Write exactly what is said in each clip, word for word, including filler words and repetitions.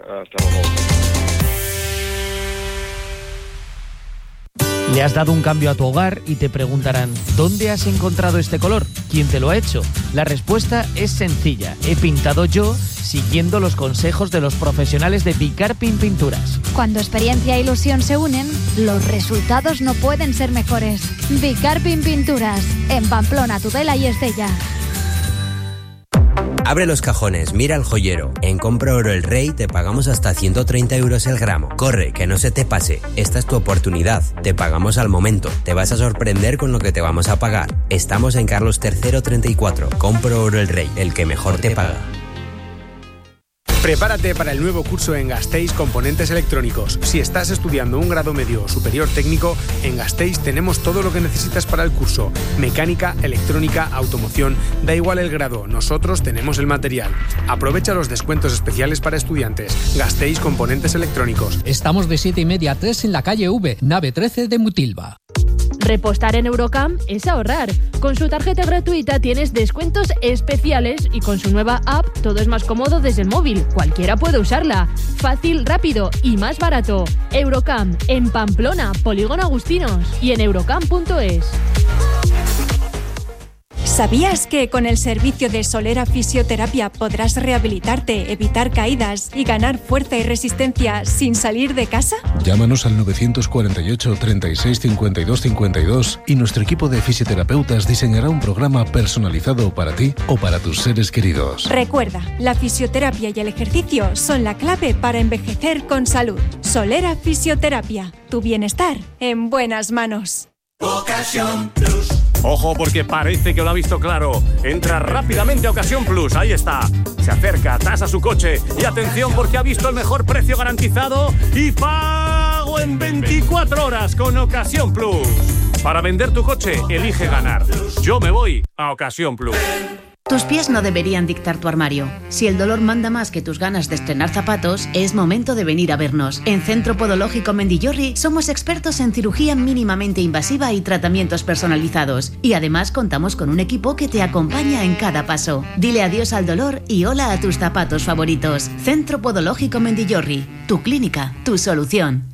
Hasta luego. Le has dado un cambio a tu hogar y te preguntarán, ¿dónde has encontrado este color? ¿Quién te lo ha hecho? La respuesta es sencilla. He pintado yo siguiendo los consejos de los profesionales de Bicarpin Pinturas. Cuando experiencia e ilusión se unen, los resultados no pueden ser mejores. Bicarpin Pinturas, en Pamplona, Tudela y Estella. Abre los cajones, mira el joyero. En Compra Oro El Rey te pagamos hasta ciento treinta euros el gramo. Corre, que no se te pase. Esta es tu oportunidad. Te pagamos al momento. Te vas a sorprender con lo que te vamos a pagar. Estamos en Carlos tercero treinta y cuatro. Compra Oro El Rey, el que mejor te paga. Prepárate para el nuevo curso en Gasteiz Componentes Electrónicos. Si estás estudiando un grado medio o superior técnico, en Gasteiz tenemos todo lo que necesitas para el curso. Mecánica, electrónica, automoción, da igual el grado, nosotros tenemos el material. Aprovecha los descuentos especiales para estudiantes. Gasteiz Componentes Electrónicos. Estamos de siete y media a tres en la calle V, nave trece de Mutilva. Repostar en Eurocam es ahorrar. Con su tarjeta gratuita tienes descuentos especiales y con su nueva app todo es más cómodo desde el móvil. Cualquiera puede usarla. Fácil, rápido y más barato. Eurocam, en Pamplona, Polígono Agustinos y en eurocam punto es. ¿Sabías que con el servicio de Solera Fisioterapia podrás rehabilitarte, evitar caídas y ganar fuerza y resistencia sin salir de casa? Llámanos al novecientos cuarenta y ocho, treinta y seis, cincuenta y dos cincuenta y dos y nuestro equipo de fisioterapeutas diseñará un programa personalizado para ti o para tus seres queridos. Recuerda, la fisioterapia y el ejercicio son la clave para envejecer con salud. Solera Fisioterapia, tu bienestar en buenas manos. Ocasión Plus. Ojo, porque parece que lo ha visto claro. Entra rápidamente a Ocasión Plus, ahí está. Se acerca, tasa su coche y atención porque ha visto el mejor precio garantizado y pago en veinticuatro horas con Ocasión Plus. Para vender tu coche, elige ganar. Yo me voy a Ocasión Plus. Tus pies no deberían dictar tu armario. Si el dolor manda más que tus ganas de estrenar zapatos, es momento de venir a vernos. En Centro Podológico Mendillorri somos expertos en cirugía mínimamente invasiva y tratamientos personalizados. Y además contamos con un equipo que te acompaña en cada paso. Dile adiós al dolor y hola a tus zapatos favoritos. Centro Podológico Mendillorri, tu clínica, tu solución.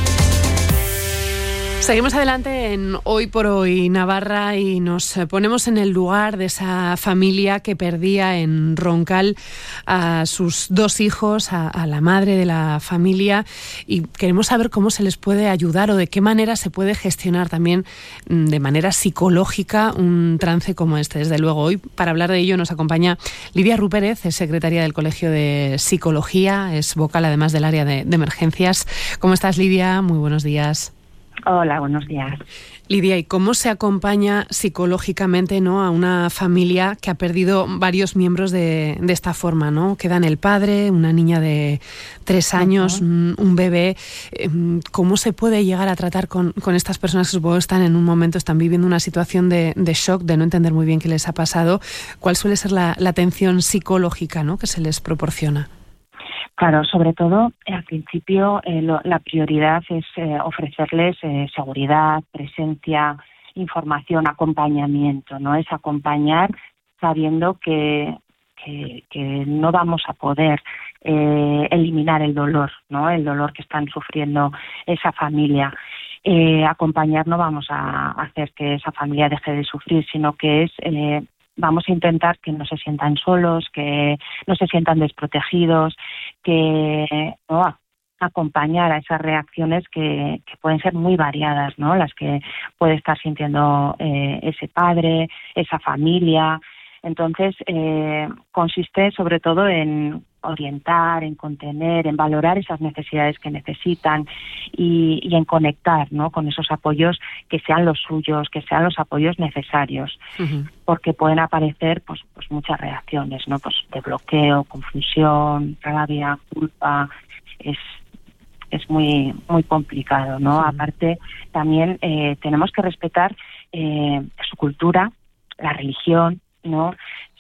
Seguimos adelante en Hoy por Hoy Navarra y nos ponemos en el lugar de esa familia que perdía en Roncal a sus dos hijos, a, a la madre de la familia, y queremos saber cómo se les puede ayudar o de qué manera se puede gestionar también de manera psicológica un trance como este. Desde luego, hoy para hablar de ello nos acompaña Lidia Rupérez, es secretaria del Colegio de Psicología, es vocal además del área de, de emergencias. ¿Cómo estás, Lidia? Muy buenos días. Hola, buenos días. Lidia, ¿y cómo se acompaña psicológicamente, ¿no?, a una familia que ha perdido varios miembros de, de esta forma, ¿no? Quedan el padre, una niña de tres años, uh-huh. un, un bebé. ¿Cómo se puede llegar a tratar con, con estas personas que supongo están en un momento, están viviendo una situación de, de shock, de no entender muy bien qué les ha pasado? ¿Cuál suele ser la, la atención psicológica, ¿no?, que se les proporciona? Claro, sobre todo, al principio eh, lo, la prioridad es eh, ofrecerles eh, seguridad, presencia, información, acompañamiento, ¿no? Es acompañar sabiendo que, que, que no vamos a poder eh, eliminar el dolor, ¿no? El dolor que están sufriendo esa familia. Eh, acompañar no vamos a hacer que esa familia deje de sufrir, sino que es... Eh, vamos a intentar que no se sientan solos, que no se sientan desprotegidos, que no, acompañar a esas reacciones que, que pueden ser muy variadas, ¿no? Las que puede estar sintiendo eh, ese padre, esa familia. Entonces, eh, consiste sobre todo en orientar, en contener, en valorar esas necesidades que necesitan y, y en conectar, ¿no?, con esos apoyos que sean los suyos, que sean los apoyos necesarios, uh-huh. porque pueden aparecer pues, pues muchas reacciones, ¿no?, pues de bloqueo, confusión, rabia, culpa. Es es muy muy complicado, ¿no? Uh-huh. Aparte, también eh, tenemos que respetar eh, su cultura, la religión, ¿no?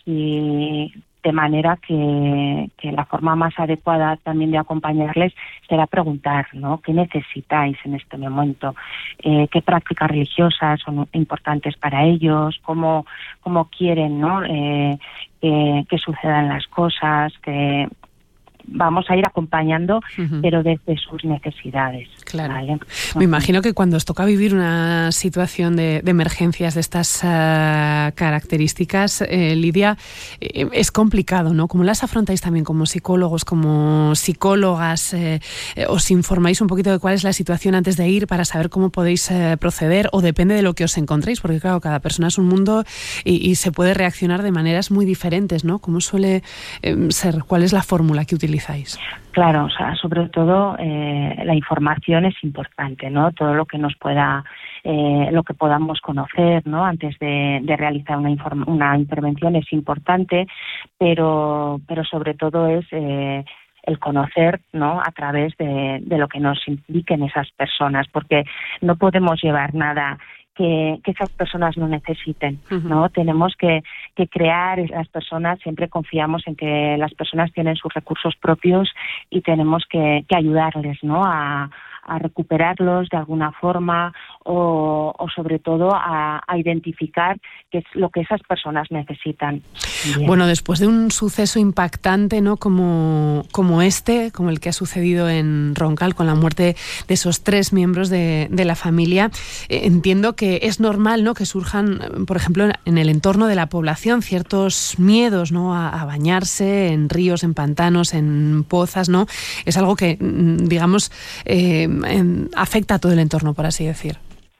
Y de manera que, que la forma más adecuada también de acompañarles será preguntar, ¿no?, ¿qué necesitáis en este momento? Eh, ¿Qué prácticas religiosas son importantes para ellos? ¿Cómo, cómo quieren, ¿no?, eh, que, que sucedan las cosas? Que vamos a ir acompañando, uh-huh. pero desde sus necesidades. Claro. ¿Vale? Me imagino que cuando os toca vivir una situación de, de emergencias de estas uh, características, eh, Lidia, eh, es complicado, ¿no? ¿Cómo las afrontáis también como psicólogos, como psicólogas? Eh, eh, ¿Os informáis un poquito de cuál es la situación antes de ir para saber cómo podéis eh, proceder? ¿O depende de lo que os encontréis? Porque claro, cada persona es un mundo y, y se puede reaccionar de maneras muy diferentes, ¿no? ¿Cómo suele eh, ser? ¿Cuál es la fórmula que utilizáis? Claro, o sea, sobre todo eh, la información es importante, ¿no? Todo lo que nos pueda, eh, lo que podamos conocer, ¿no? Antes de, de realizar una, inform- una intervención es importante, pero, pero sobre todo es eh, el conocer, ¿no? A través de, de lo que nos indiquen esas personas, porque no podemos llevar nada Que, que esas personas no necesiten, ¿no? Uh-huh. Tenemos que, que crear las personas, siempre confiamos en que las personas tienen sus recursos propios y tenemos que, que ayudarles, ¿no? A, a recuperarlos de alguna forma o, o sobre todo a, a identificar qué es lo que esas personas necesitan. Bien. Bueno, después de un suceso impactante, ¿no? Como, como este, como el que ha sucedido en Roncal con la muerte de esos tres miembros de, de la familia, eh, entiendo que es normal, ¿no? Que surjan, por ejemplo, en el entorno de la población ciertos miedos, ¿no? A, a bañarse en ríos, en pantanos, en pozas, ¿no? Es algo que, digamos, eh, en, afecta a todo el entorno, por así decir.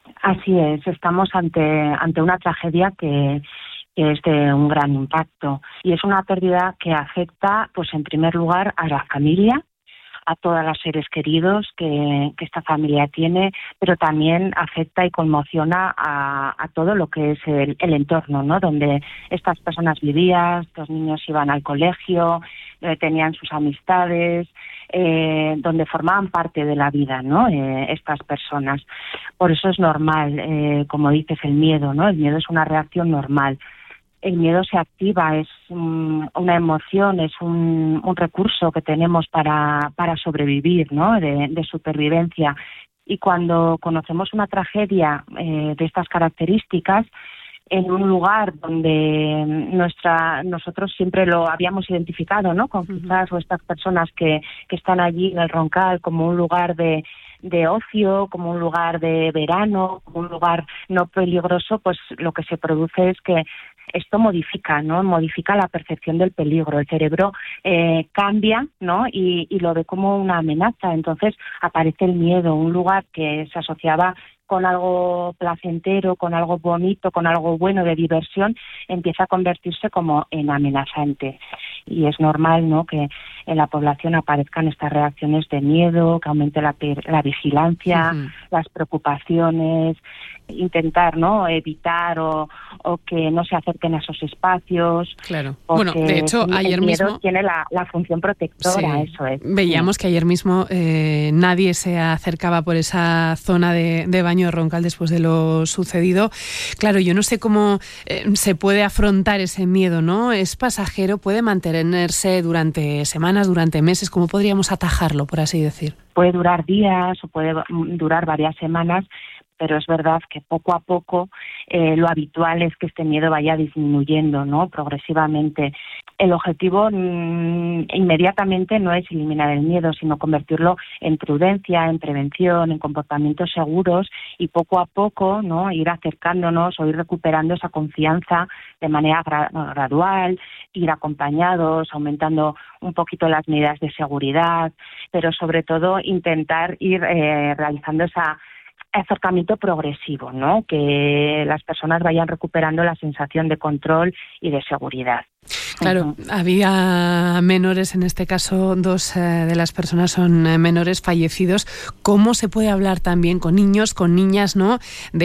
Así es, estamos ante ante una tragedia que, que es de un gran impacto y es una pérdida que afecta, pues en primer lugar, a la familia, a todos los seres queridos que, que esta familia tiene, pero también afecta y conmociona a, a todo lo que es el, el entorno, ¿no? Donde estas personas vivían, los niños iban al colegio, eh, tenían sus amistades, eh, donde formaban parte de la vida, ¿no? Eh, estas personas. Por eso es normal, eh, como dices, el miedo, ¿no? El miedo es una reacción normal. El miedo se activa, es um, una emoción, es un, un recurso que tenemos para, para sobrevivir, ¿no? De, de supervivencia. Y cuando conocemos una tragedia eh, de estas características, en un lugar donde nuestra nosotros siempre lo habíamos identificado, ¿no? Con quizás o estas personas que, que están allí en el Roncal como un lugar de de ocio, como un lugar de verano, como un lugar no peligroso, pues lo que se produce es que esto modifica, ¿no? Modifica la percepción del peligro. El cerebro eh, cambia, ¿no? Y, y lo ve como una amenaza. Entonces aparece el miedo, un lugar que se asociaba con algo placentero, con algo bonito, con algo bueno de diversión, empieza a convertirse como en amenazante. Y es normal, ¿no? Que en la población aparezcan estas reacciones de miedo, que aumente la, la vigilancia, uh-huh. las preocupaciones, intentar, ¿no? Evitar o, o que no se acerquen a esos espacios. Claro. Bueno, de hecho, el, ayer el miedo mismo tiene la, la función protectora, sí, eso es. Veíamos sí. que ayer mismo eh, nadie se acercaba por esa zona de, de baño de Roncal después de lo sucedido. Claro, yo no sé cómo eh, se puede afrontar ese miedo, ¿no? Es pasajero, puede mantenerse durante semanas, durante meses. ¿Cómo podríamos atajarlo, por así decir? Puede durar días o puede durar varias semanas, pero es verdad que poco a poco eh, lo habitual es que este miedo vaya disminuyendo, ¿no? Progresivamente. El objetivo mmm, inmediatamente no es eliminar el miedo, sino convertirlo en prudencia, en prevención, en comportamientos seguros y poco a poco, ¿no? Ir acercándonos o ir recuperando esa confianza de manera gra- gradual, ir acompañados, aumentando un poquito las medidas de seguridad, pero sobre todo intentar ir eh, realizando esa acercamiento progresivo, ¿no? Que las personas vayan recuperando la sensación de control y de seguridad. Claro, uh-huh. Había menores, en este caso dos eh, de las personas son eh, menores fallecidos. ¿Cómo se puede hablar también con niños, con niñas, ¿no?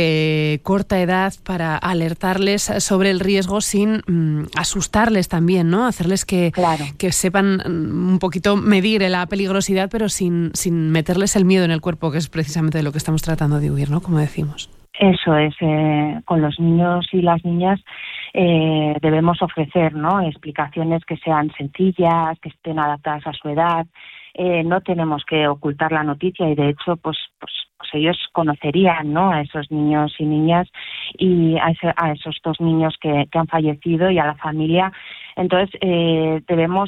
De corta edad para alertarles sobre el riesgo sin mm, asustarles también, ¿no? Hacerles que, claro. que sepan mm, un poquito medir la peligrosidad, pero sin, sin meterles el miedo en el cuerpo, que es precisamente de lo que estamos tratando de huir, ¿no? Como decimos. Eso es, eh, con los niños y las niñas eh, debemos ofrecer, ¿no? Explicaciones que sean sencillas, que estén adaptadas a su edad. Eh, no tenemos que ocultar la noticia y de hecho, pues, pues, pues ellos conocerían, ¿no? A esos niños y niñas y a, ese, a esos dos niños que, que han fallecido y a la familia. Entonces eh, debemos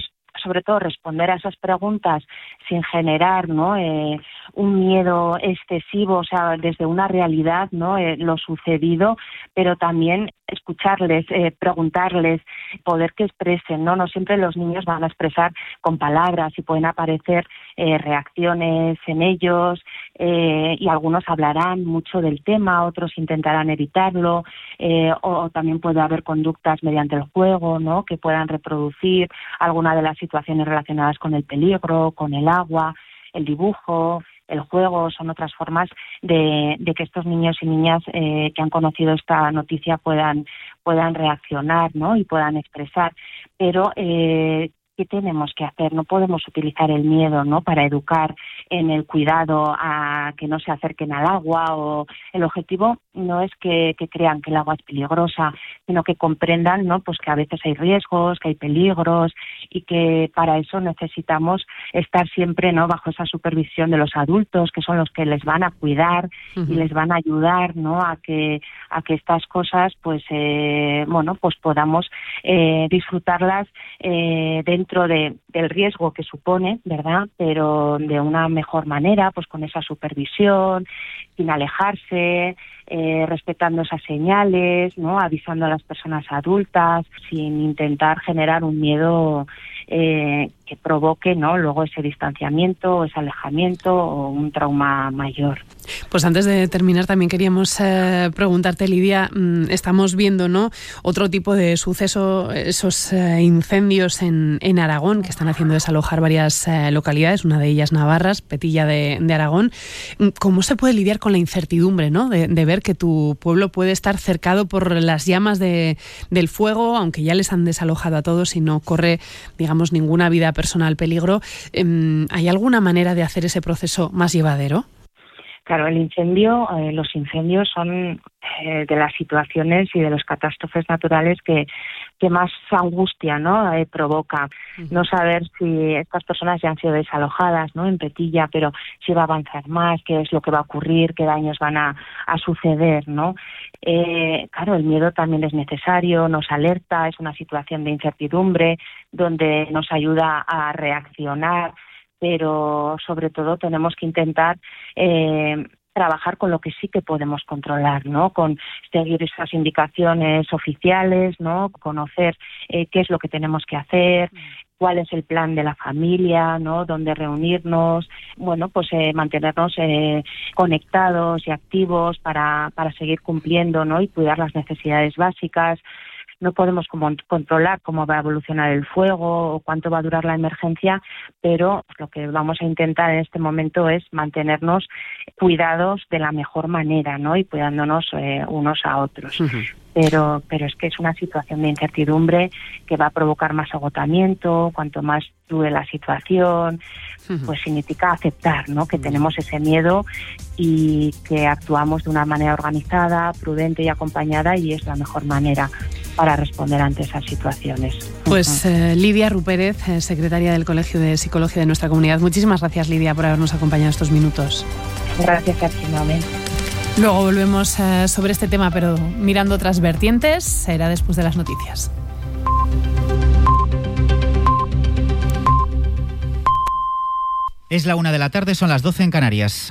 sobre todo responder a esas preguntas sin generar, ¿no?, eh, un miedo excesivo, o sea, desde una realidad, ¿no?, eh, lo sucedido, pero también escucharles, eh, preguntarles, poder que expresen, ¿no? No siempre los niños van a expresar con palabras y pueden aparecer eh, reacciones en ellos, eh, y algunos hablarán mucho del tema, otros intentarán evitarlo, eh, o, o también puede haber conductas mediante el juego, ¿no?, que puedan reproducir alguna de las situaciones relacionadas con el peligro, con el agua, el dibujo, el juego. Son otras formas de, de que estos niños y niñas eh, que han conocido esta noticia puedan, puedan reaccionar, ¿no?, y puedan expresar. Pero eh, ¿qué tenemos que hacer? No podemos utilizar el miedo, ¿no?, para educar en el cuidado a que no se acerquen al agua, o el objetivo no es que, que crean que el agua es peligrosa, sino que comprendan, ¿no?, pues que a veces hay riesgos, que hay peligros, y que para eso necesitamos estar siempre, ¿no?, bajo esa supervisión de los adultos, que son los que les van a cuidar uh-huh. y les van a ayudar, ¿no?, a que a que estas cosas, pues eh, bueno, pues podamos eh, disfrutarlas eh, dentro de, del riesgo que supone, ¿verdad?, pero de una mejor manera, pues con esa supervisión, sin alejarse, eh, respetando esas señales, ¿no?, avisando a las personas adultas, sin intentar generar un miedo eh, que provoque, ¿no?, luego ese distanciamiento, ese alejamiento o un trauma mayor. Pues antes de terminar también queríamos eh, preguntarte, Lidia, mmm, estamos viendo, ¿no?, otro tipo de suceso, esos eh, incendios en, en Aragón, que están haciendo desalojar varias eh, localidades, una de ellas Navarras, Petilla de, de Aragón. ¿Cómo se puede lidiar con la incertidumbre, ¿no?, de, de ver que tu pueblo puede estar cercado por las llamas de, del fuego, aunque ya les han desalojado a todos y no corre, digamos, ninguna vida personal peligro? Eh, ¿Hay alguna manera de hacer ese proceso más llevadero? Claro, el incendio, eh, los incendios son eh, de las situaciones y de los catástrofes naturales que, que más angustia, ¿no?, eh, provoca. Uh-huh. No saber si estas personas ya han sido desalojadas, ¿no?, en Petilla, pero si va a avanzar más, qué es lo que va a ocurrir, qué daños van a, a suceder, ¿no? Eh, claro, el miedo también es necesario, nos alerta, es una situación de incertidumbre donde nos ayuda a reaccionar, pero sobre todo tenemos que intentar eh, trabajar con lo que sí que podemos controlar, ¿no?, con seguir esas indicaciones oficiales, ¿no?, conocer eh, qué es lo que tenemos que hacer, cuál es el plan de la familia, ¿no?, dónde reunirnos, bueno, pues eh, mantenernos eh, conectados y activos para, para seguir cumpliendo, ¿no?, y cuidar las necesidades básicas. No podemos como controlar cómo va a evolucionar el fuego o cuánto va a durar la emergencia, pero lo que vamos a intentar en este momento es mantenernos cuidados de la mejor manera, ¿no?, y cuidándonos eh, unos a otros. Uh-huh. Pero, pero es que es una situación de incertidumbre que va a provocar más agotamiento. Cuanto más dure la situación, uh-huh. pues significa aceptar, ¿no?, que tenemos ese miedo y que actuamos de una manera organizada, prudente y acompañada, y es la mejor manera para responder ante esas situaciones. Pues eh, Lidia Rupérez, eh, secretaria del Colegio de Psicología de nuestra comunidad. Muchísimas gracias, Lidia, por habernos acompañado estos minutos. Gracias a ti, nuevamente. Luego volvemos eh, sobre este tema, pero mirando otras vertientes, será después de las noticias. Es la una de la tarde, son las doce en Canarias.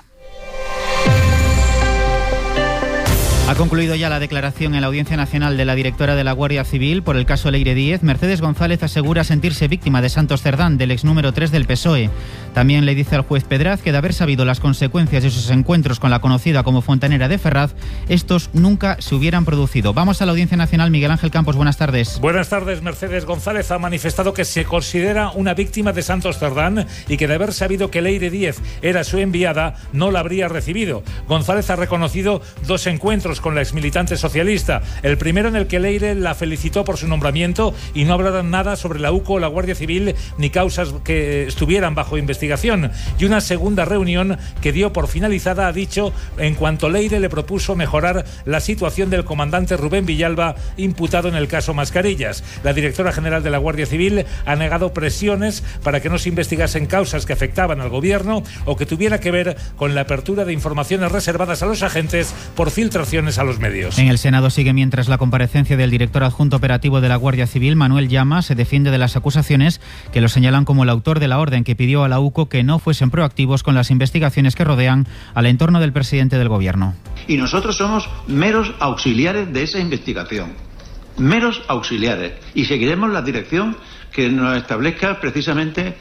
Ha concluido ya la declaración en la Audiencia Nacional de la directora de la Guardia Civil por el caso Leire Díez. Mercedes González asegura sentirse víctima de Santos Cerdán, del ex número tres del P S O E. También le dice al juez Pedraz que de haber sabido las consecuencias de sus encuentros con la conocida como fontanera de Ferraz, estos nunca se hubieran producido. Vamos a la Audiencia Nacional. Miguel Ángel Campos, buenas tardes. Buenas tardes. Mercedes González ha manifestado que se considera una víctima de Santos Cerdán y que de haber sabido que Leire Díez era su enviada, no la habría recibido. González ha reconocido dos encuentros con la exmilitante socialista. El primero en el que Leire la felicitó por su nombramiento y no hablaron nada sobre la U C O o la Guardia Civil ni causas que estuvieran bajo investigación. Y una segunda reunión que dio por finalizada, ha dicho, en cuanto Leire le propuso mejorar la situación del comandante Rubén Villalba, imputado en el caso Mascarillas. La directora general de la Guardia Civil ha negado presiones para que no se investigasen causas que afectaban al gobierno o que tuviera que ver con la apertura de informaciones reservadas a los agentes por filtraciones declaraciones a los medios. En el Senado sigue mientras la comparecencia del director adjunto operativo de la Guardia Civil, Manuel Llama, se defiende de las acusaciones que lo señalan como el autor de la orden que pidió a la U C O que no fuesen proactivos con las investigaciones que rodean al entorno del presidente del Gobierno. Y nosotros somos meros auxiliares de esa investigación, meros auxiliares, y seguiremos la dirección que nos establezca precisamente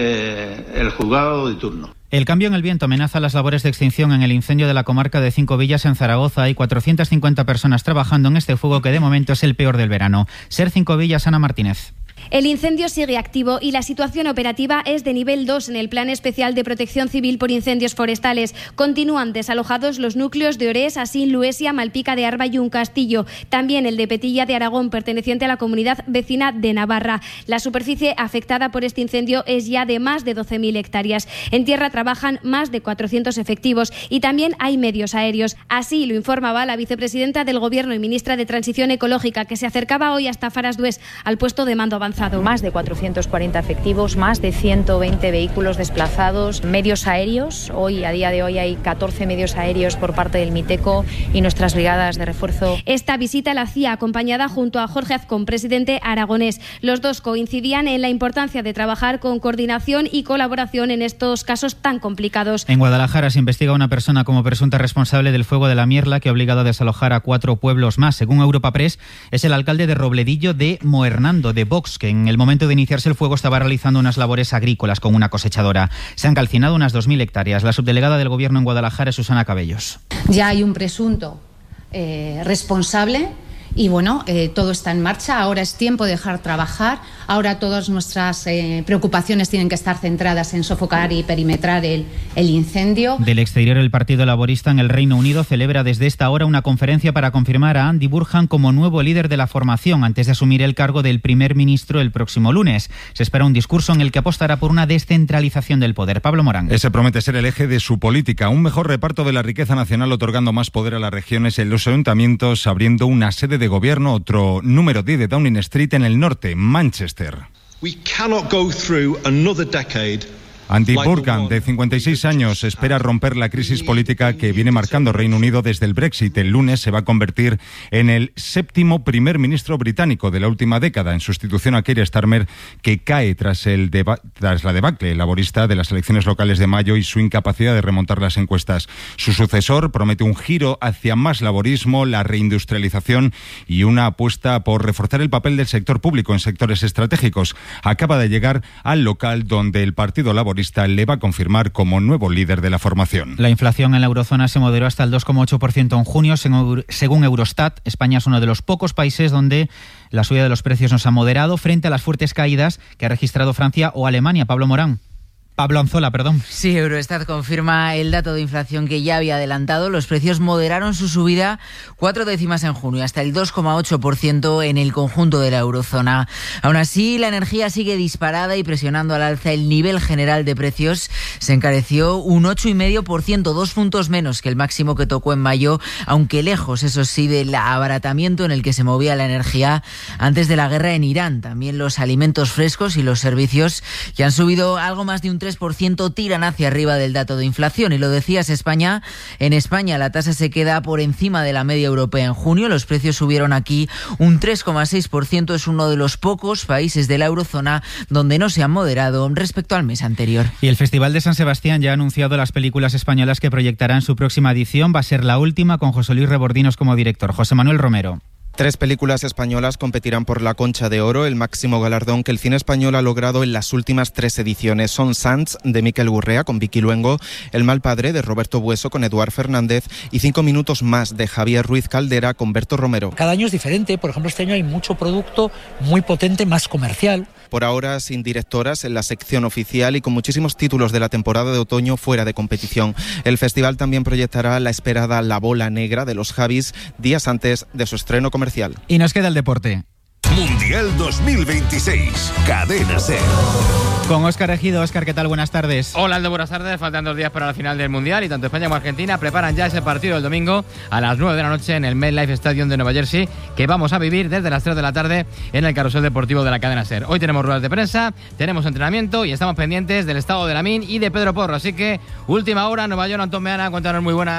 eh, el juzgado de turno. El cambio en el viento amenaza las labores de extinción en el incendio de la comarca de Cinco Villas en Zaragoza. Hay cuatrocientas cincuenta personas trabajando en este fuego que de momento es el peor del verano. Ser Cinco Villas, Ana Martínez. El incendio sigue activo y la situación operativa es de nivel dos en el Plan Especial de Protección Civil por Incendios Forestales. Continúan desalojados los núcleos de Orés, Asín, Luesia, Malpica de Arba y Un Castillo. También el de Petilla de Aragón, perteneciente a la comunidad vecina de Navarra. La superficie afectada por este incendio es ya de más de doce mil hectáreas. En tierra trabajan más de cuatrocientos efectivos y también hay medios aéreos. Así lo informaba la vicepresidenta del Gobierno y ministra de Transición Ecológica, que se acercaba hoy hasta Farasdués, al puesto de mando avanzado. Más de cuatrocientos cuarenta efectivos, más de ciento veinte vehículos desplazados, medios aéreos. Hoy, a día de hoy, hay catorce medios aéreos por parte del MITECO y nuestras brigadas de refuerzo. Esta visita la hacía acompañada junto a Jorge Azcón, presidente aragonés. Los dos coincidían en la importancia de trabajar con coordinación y colaboración en estos casos tan complicados. En Guadalajara se investiga a una persona como presunta responsable del fuego de la Mierla que ha obligado a desalojar a cuatro pueblos más. Según Europa Press, es el alcalde de Robledillo de Moernando, de Vox, que en el momento de iniciarse el fuego estaba realizando unas labores agrícolas con una cosechadora. Se han calcinado unas dos mil hectáreas. La subdelegada del Gobierno en Guadalajara es Susana Cabellos. Ya hay un presunto eh, responsable y bueno, eh, todo está en marcha. Ahora es tiempo de dejar trabajar. Ahora todas nuestras eh, preocupaciones tienen que estar centradas en sofocar y perimetrar el, el incendio. Del exterior, el Partido Laborista en el Reino Unido celebra desde esta hora una conferencia para confirmar a Andy Burnham como nuevo líder de la formación antes de asumir el cargo del primer ministro el próximo lunes. Se espera un discurso en el que apostará por una descentralización del poder. Pablo Morán. Ese promete ser el eje de su política, un mejor reparto de la riqueza nacional otorgando más poder a las regiones en los ayuntamientos, abriendo una sede de gobierno, otro número diez de Downing Street en el norte, Manchester. We cannot go through another decade. Andy Burnham, de cincuenta y seis años, espera romper la crisis política que viene marcando Reino Unido desde el Brexit. El lunes se va a convertir en el séptimo primer ministro británico de la última década, en sustitución a Keir Starmer, que cae tras, el deba- tras la debacle laborista de las elecciones locales de mayo y su incapacidad de remontar las encuestas. Su sucesor promete un giro hacia más laborismo, la reindustrialización y una apuesta por reforzar el papel del sector público en sectores estratégicos. Acaba de llegar al local donde el Partido Laborista le va a confirmar como nuevo líder de la formación. La inflación en la eurozona se moderó hasta el dos coma ocho por ciento en junio, según Eurostat. España es uno de los pocos países donde la subida de los precios nos ha moderado frente a las fuertes caídas que ha registrado Francia o Alemania. Pablo Morán. Pablo Anzola, perdón. Sí, Eurostat confirma el dato de inflación que ya había adelantado. Los precios moderaron su subida cuatro décimas en junio, hasta el dos coma ocho por ciento en el conjunto de la eurozona. Aún así, la energía sigue disparada y presionando al alza el nivel general de precios. Se encareció un ocho coma cinco por ciento, dos puntos menos que el máximo que tocó en mayo, aunque lejos, eso sí, del abaratamiento en el que se movía la energía antes de la guerra en Irán. También los alimentos frescos y los servicios, que han subido algo más de un tres por ciento, tiran hacia arriba del dato de inflación. Y lo decías, España. En España la tasa se queda por encima de la media europea en junio. Los precios subieron aquí un tres coma seis por ciento. Es uno de los pocos países de la eurozona donde no se han moderado respecto al mes anterior. Y el Festival de San Sebastián ya ha anunciado las películas españolas que proyectará en su próxima edición. Va a ser la última con José Luis Rebordinos como director. José Manuel Romero. Tres películas españolas competirán por la Concha de Oro, el máximo galardón que el cine español ha logrado en las últimas tres ediciones. Son Sants, de Miquel Gurrea, con Vicky Luengo, El mal padre, de Roberto Bueso, con Eduard Fernández, y Cinco minutos más, de Javier Ruiz Caldera, con Berto Romero. Cada año es diferente. Por ejemplo, este año hay mucho producto muy potente, más comercial. Por ahora sin directoras en la sección oficial y con muchísimos títulos de la temporada de otoño fuera de competición. El festival también proyectará la esperada La bola negra de los Javis días antes de su estreno comercial. Y nos queda el deporte. Mundial dos mil veintiséis, Cadena SER. Con Óscar Ejido. Óscar, ¿qué tal? Buenas tardes. Hola, Aldo, buenas tardes. Faltan dos días para la final del Mundial y tanto España como Argentina preparan ya ese partido del domingo a las nueve de la noche en el MetLife Stadium de Nueva Jersey, que vamos a vivir desde las tres de la tarde en el carrusel deportivo de la cadena SER. Hoy tenemos ruedas de prensa, tenemos entrenamiento y estamos pendientes del estado de Lamine y de Pedro Porro. Así que, última hora, Nueva York, Antón Meana, cuéntanos. Muy buenas.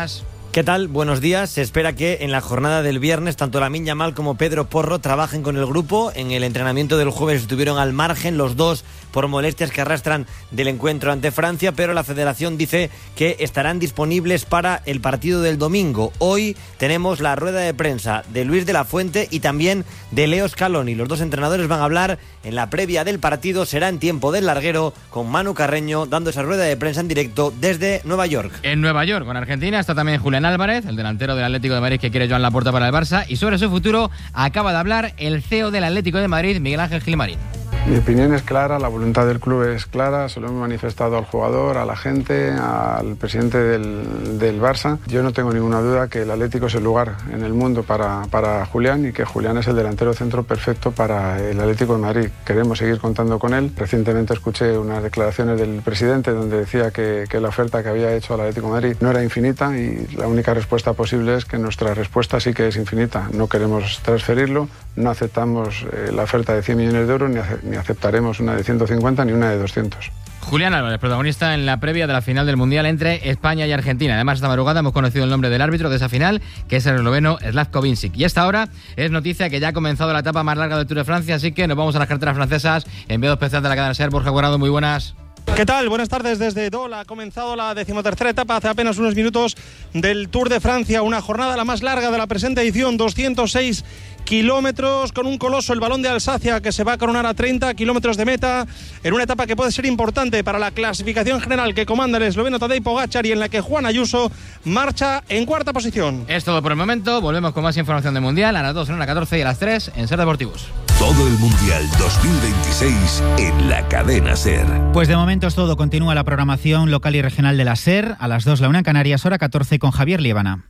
¿Qué tal? Buenos días. Se espera que en la jornada del viernes tanto Lamine Yamal como Pedro Porro trabajen con el grupo. En el entrenamiento del jueves estuvieron al margen los dos por molestias que arrastran del encuentro ante Francia, pero la federación dice que estarán disponibles para el partido del domingo. Hoy tenemos la rueda de prensa de Luis de la Fuente y también de Leo Scaloni. Los dos entrenadores van a hablar en la previa del partido. Será en tiempo del larguero con Manu Carreño dando esa rueda de prensa en directo desde Nueva York. En Nueva York, con Argentina, está también Julián Álvarez, el delantero del Atlético de Madrid que quiere Joan Laporta para el Barça, y sobre su futuro acaba de hablar el C E O del Atlético de Madrid, Miguel Ángel Gilmarín. Mi opinión es clara, la voluntad del club es clara, se lo hemos manifestado al jugador, a la gente, al presidente del, del Barça. Yo no tengo ninguna duda que el Atlético es el lugar en el mundo para, para Julián y que Julián es el delantero centro perfecto para el Atlético de Madrid. Queremos seguir contando con él. Recientemente escuché unas declaraciones del presidente donde decía que, que la oferta que había hecho al Atlético de Madrid no era infinita y la única respuesta posible es que nuestra respuesta sí que es infinita. No queremos transferirlo, no aceptamos eh, la oferta de cien millones de euros ni, ni aceptaremos una de ciento cincuenta ni una de doscientos. Julián Álvarez, protagonista en la previa de la final del Mundial entre España y Argentina. Además, esta madrugada hemos conocido el nombre del árbitro de esa final, que es el esloveno Slavko Vincic. Y esta hora es noticia que ya ha comenzado la etapa más larga del Tour de Francia, así que nos vamos a las carreteras francesas. Enviado especial de la cadena SER, Borja Guardado, muy buenas. ¿Qué tal? Buenas tardes desde Dole. Ha comenzado la decimotercera etapa hace apenas unos minutos del Tour de Francia, una jornada la más larga de la presente edición, doscientos seis kilómetros, con un coloso, el Balón de Alsacia, que se va a coronar a treinta kilómetros de meta, en una etapa que puede ser importante para la clasificación general que comanda el esloveno Tadej Pogačar y en la que Juan Ayuso marcha en cuarta posición. Es todo por el momento, volvemos con más información del Mundial a las dos, en la catorce y a las tres en SER Deportivos. Todo el Mundial dos mil veintiséis en la cadena SER. Pues de momento es todo. Continúa la programación local y regional de la SER. A las dos, la una en Canarias, hora catorce, con Javier Liébana.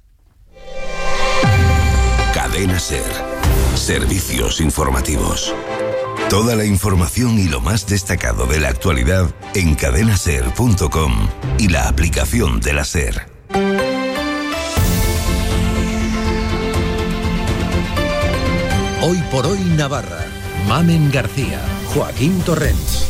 Cadena SER. Servicios informativos. Toda la información y lo más destacado de la actualidad en cadena ser punto com y la aplicación de la SER. Hoy por hoy Navarra. Mamen García, Joaquín Torrents.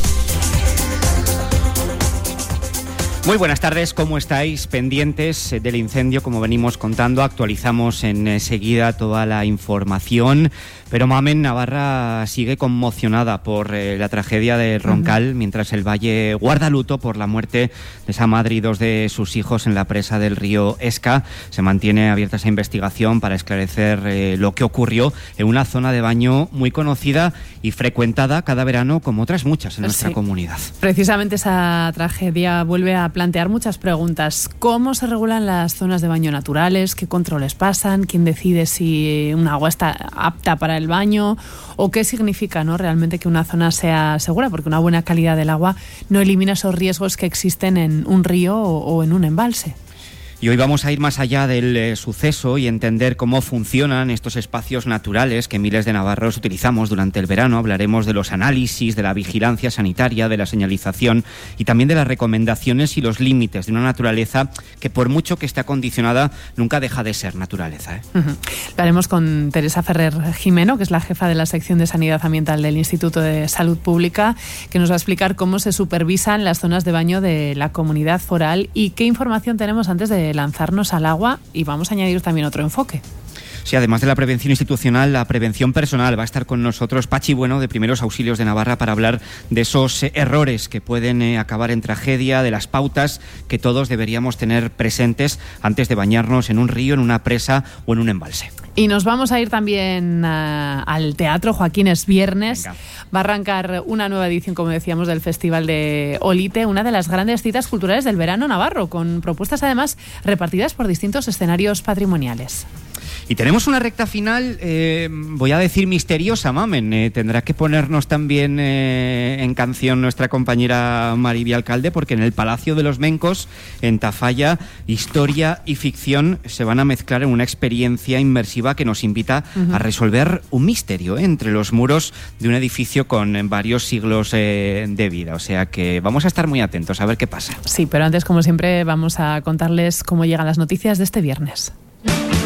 Muy buenas tardes, ¿cómo estáis? Pendientes del incendio, como venimos contando, actualizamos enseguida toda la información, pero Mamen, Navarra sigue conmocionada por eh, la tragedia de Roncal, uh-huh. mientras el Valle guarda luto por la muerte de esa madre y dos de sus hijos en la presa del río Esca. Se mantiene abierta esa investigación para esclarecer eh, lo que ocurrió en una zona de baño muy conocida y frecuentada cada verano, como otras muchas en nuestra sí. comunidad. Precisamente esa tragedia vuelve a plantear muchas preguntas. ¿Cómo se regulan las zonas de baño naturales? ¿Qué controles pasan? ¿Quién decide si un agua está apta para el baño? ¿O qué significa, ¿no?, realmente que una zona sea segura? Porque una buena calidad del agua no elimina esos riesgos que existen en un río o, o en un embalse. Y hoy vamos a ir más allá del eh, suceso y entender cómo funcionan estos espacios naturales que miles de navarros utilizamos durante el verano. Hablaremos de los análisis, de la vigilancia sanitaria, de la señalización y también de las recomendaciones y los límites de una naturaleza que, por mucho que esté acondicionada, nunca deja de ser naturaleza, ¿eh? Uh-huh. Lo haremos con Teresa Ferrer Jimeno, que es la jefa de la sección de Sanidad Ambiental del Instituto de Salud Pública, que nos va a explicar cómo se supervisan las zonas de baño de la comunidad foral y qué información tenemos antes de lanzarnos al agua, y vamos a añadir también otro enfoque. Sí, además de la prevención institucional, la prevención personal. Va a estar con nosotros Pachi Bueno, de Primeros Auxilios de Navarra, para hablar de esos eh, errores que pueden eh, acabar en tragedia, de las pautas que todos deberíamos tener presentes antes de bañarnos en un río, en una presa o en un embalse. Y nos vamos a ir también uh, al teatro. Joaquín, es viernes. Venga. Va a arrancar una nueva edición, como decíamos, del Festival de Olite, una de las grandes citas culturales del verano navarro, con propuestas además repartidas por distintos escenarios patrimoniales. Y tenemos una recta final, eh, voy a decir misteriosa, Mamen. Eh, tendrá que ponernos también eh, en canción nuestra compañera Mariby Alcalde, porque en el Palacio de los Mencos, en Tafalla, historia y ficción se van a mezclar en una experiencia inmersiva que nos invita uh-huh. a resolver un misterio eh, entre los muros de un edificio con eh, varios siglos eh, de vida. O sea que vamos a estar muy atentos a ver qué pasa. Sí, pero antes, como siempre, vamos a contarles cómo llegan las noticias de este viernes.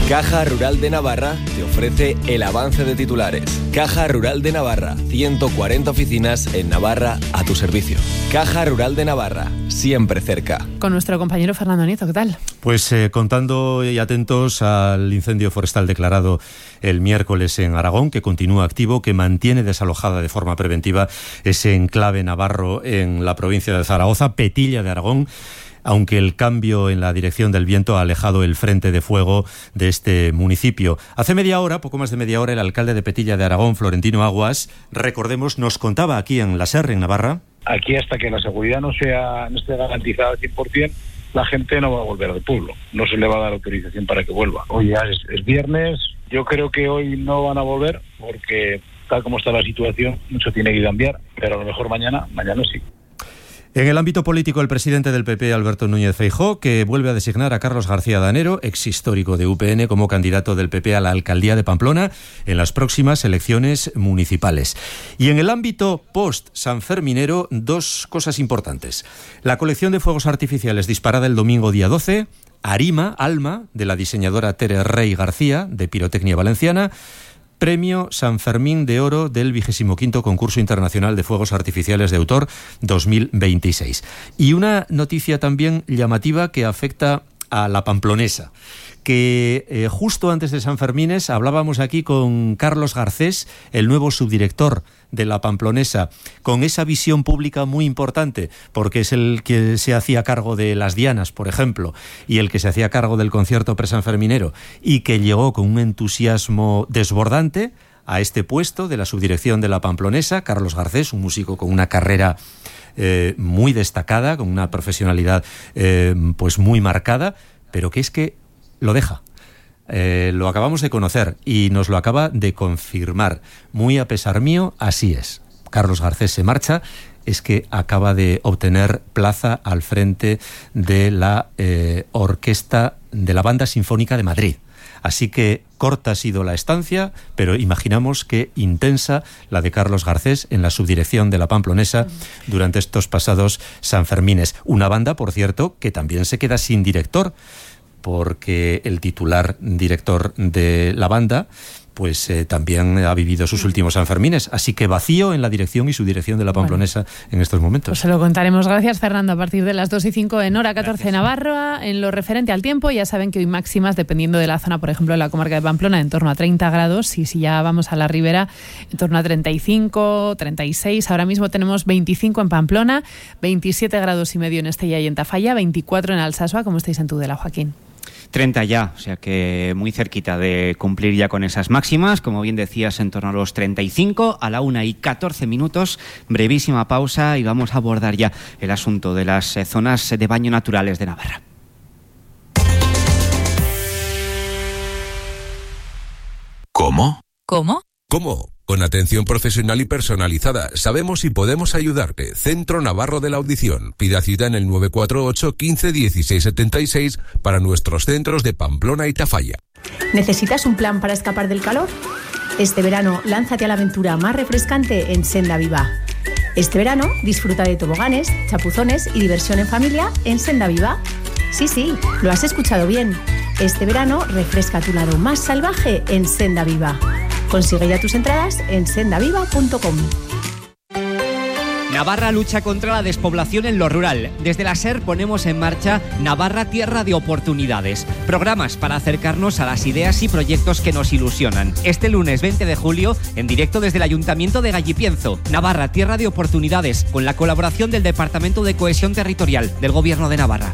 Caja Rural de Navarra te ofrece el avance de titulares. Caja Rural de Navarra, ciento cuarenta oficinas en Navarra a tu servicio. Caja Rural de Navarra, siempre cerca. Con nuestro compañero Fernando Nieto, ¿qué tal? Pues eh, contando y atentos al incendio forestal declarado el miércoles en Aragón, que continúa activo, que mantiene desalojada de forma preventiva ese enclave navarro en la provincia de Zaragoza, Petilla de Aragón, aunque el cambio en la dirección del viento ha alejado el frente de fuego de este municipio. Hace media hora, poco más de media hora, el alcalde de Petilla de Aragón, Florentino Aguas, recordemos, nos contaba aquí en la SER, en Navarra. Aquí, hasta que la seguridad no sea no esté garantizada al cien por ciento, la gente no va a volver al pueblo. No se le va a dar autorización para que vuelva. Hoy ya es, es viernes, yo creo que hoy no van a volver porque tal como está la situación, mucho tiene que cambiar, pero a lo mejor mañana, mañana sí. En el ámbito político, el presidente del P P, Alberto Núñez Feijóo, que vuelve a designar a Carlos García Danero, ex histórico de U P N, como candidato del P P a la alcaldía de Pamplona en las próximas elecciones municipales. Y en el ámbito post-sanferminero, dos cosas importantes. La colección de fuegos artificiales disparada el domingo día doce, Arima, Alma, de la diseñadora Tere Rey García, de Pirotecnia Valenciana, Premio San Fermín de Oro del vigésimo quinto Concurso Internacional de Fuegos Artificiales de Autor dos mil veintiséis. Y una noticia también llamativa que afecta a la pamplonesa, que eh, justo antes de San Fermines hablábamos aquí con Carlos Garcés, el nuevo subdirector de la Pamplonesa, con esa visión pública muy importante, porque es el que se hacía cargo de las dianas, por ejemplo, y el que se hacía cargo del concierto presanferminero, y que llegó con un entusiasmo desbordante a este puesto de la subdirección de la Pamplonesa. Carlos Garcés, un músico con una carrera eh, muy destacada, con una profesionalidad eh, pues muy marcada, pero que es que lo deja. Eh, lo acabamos de conocer y nos lo acaba de confirmar. Muy a pesar mío, así es. Carlos Garcés se marcha, es que acaba de obtener plaza al frente de la eh, orquesta de la Banda Sinfónica de Madrid. Así que corta ha sido la estancia, pero imaginamos que intensa la de Carlos Garcés en la subdirección de la Pamplonesa durante estos pasados Sanfermines. Una banda, por cierto, que también se queda sin director, porque el titular director de la banda pues eh, también ha vivido sus últimos Sanfermines, así que vacío en la dirección y su dirección de la Pamplonesa bueno, en estos momentos. Pues se lo contaremos. Gracias, Fernando. A partir de las dos y cinco en hora catorce Navarra, en lo referente al tiempo, ya saben que hoy máximas, dependiendo de la zona, por ejemplo, en la comarca de Pamplona, en torno a treinta grados, y si ya vamos a la ribera, en torno a treinta y cinco, treinta y seis. Ahora mismo tenemos veinticinco en Pamplona, veintisiete grados y medio en Estella y en Tafalla, veinticuatro en Alsasua. ¿Cómo estáis en Tudela, Joaquín? treinta ya, o sea que muy cerquita de cumplir ya con esas máximas, como bien decías, en torno a los treinta y cinco, a la una y catorce minutos, brevísima pausa y vamos a abordar ya el asunto de las eh, zonas de baño naturales de Navarra. ¿Cómo? ¿Cómo? ¿Cómo? Con atención profesional y personalizada. Sabemos si podemos ayudarte. Centro Navarro de la Audición. Pida cita en el nueve cuatro ocho, quince, dieciséis setenta y seis para nuestros centros de Pamplona y Tafalla. ¿Necesitas un plan para escapar del calor? Este verano, lánzate a la aventura más refrescante en Senda Viva. Este verano, disfruta de toboganes, chapuzones y diversión en familia en Senda Viva. Sí, sí, lo has escuchado bien. Este verano, refresca tu lado más salvaje en Senda Viva. Consigue ya tus entradas en sendaviva punto com. Navarra lucha contra la despoblación en lo rural. Desde la SER ponemos en marcha Navarra Tierra de Oportunidades. Programas para acercarnos a las ideas y proyectos que nos ilusionan. Este lunes veinte de julio, en directo desde el Ayuntamiento de Gallipienzo. Navarra Tierra de Oportunidades, con la colaboración del Departamento de Cohesión Territorial del Gobierno de Navarra.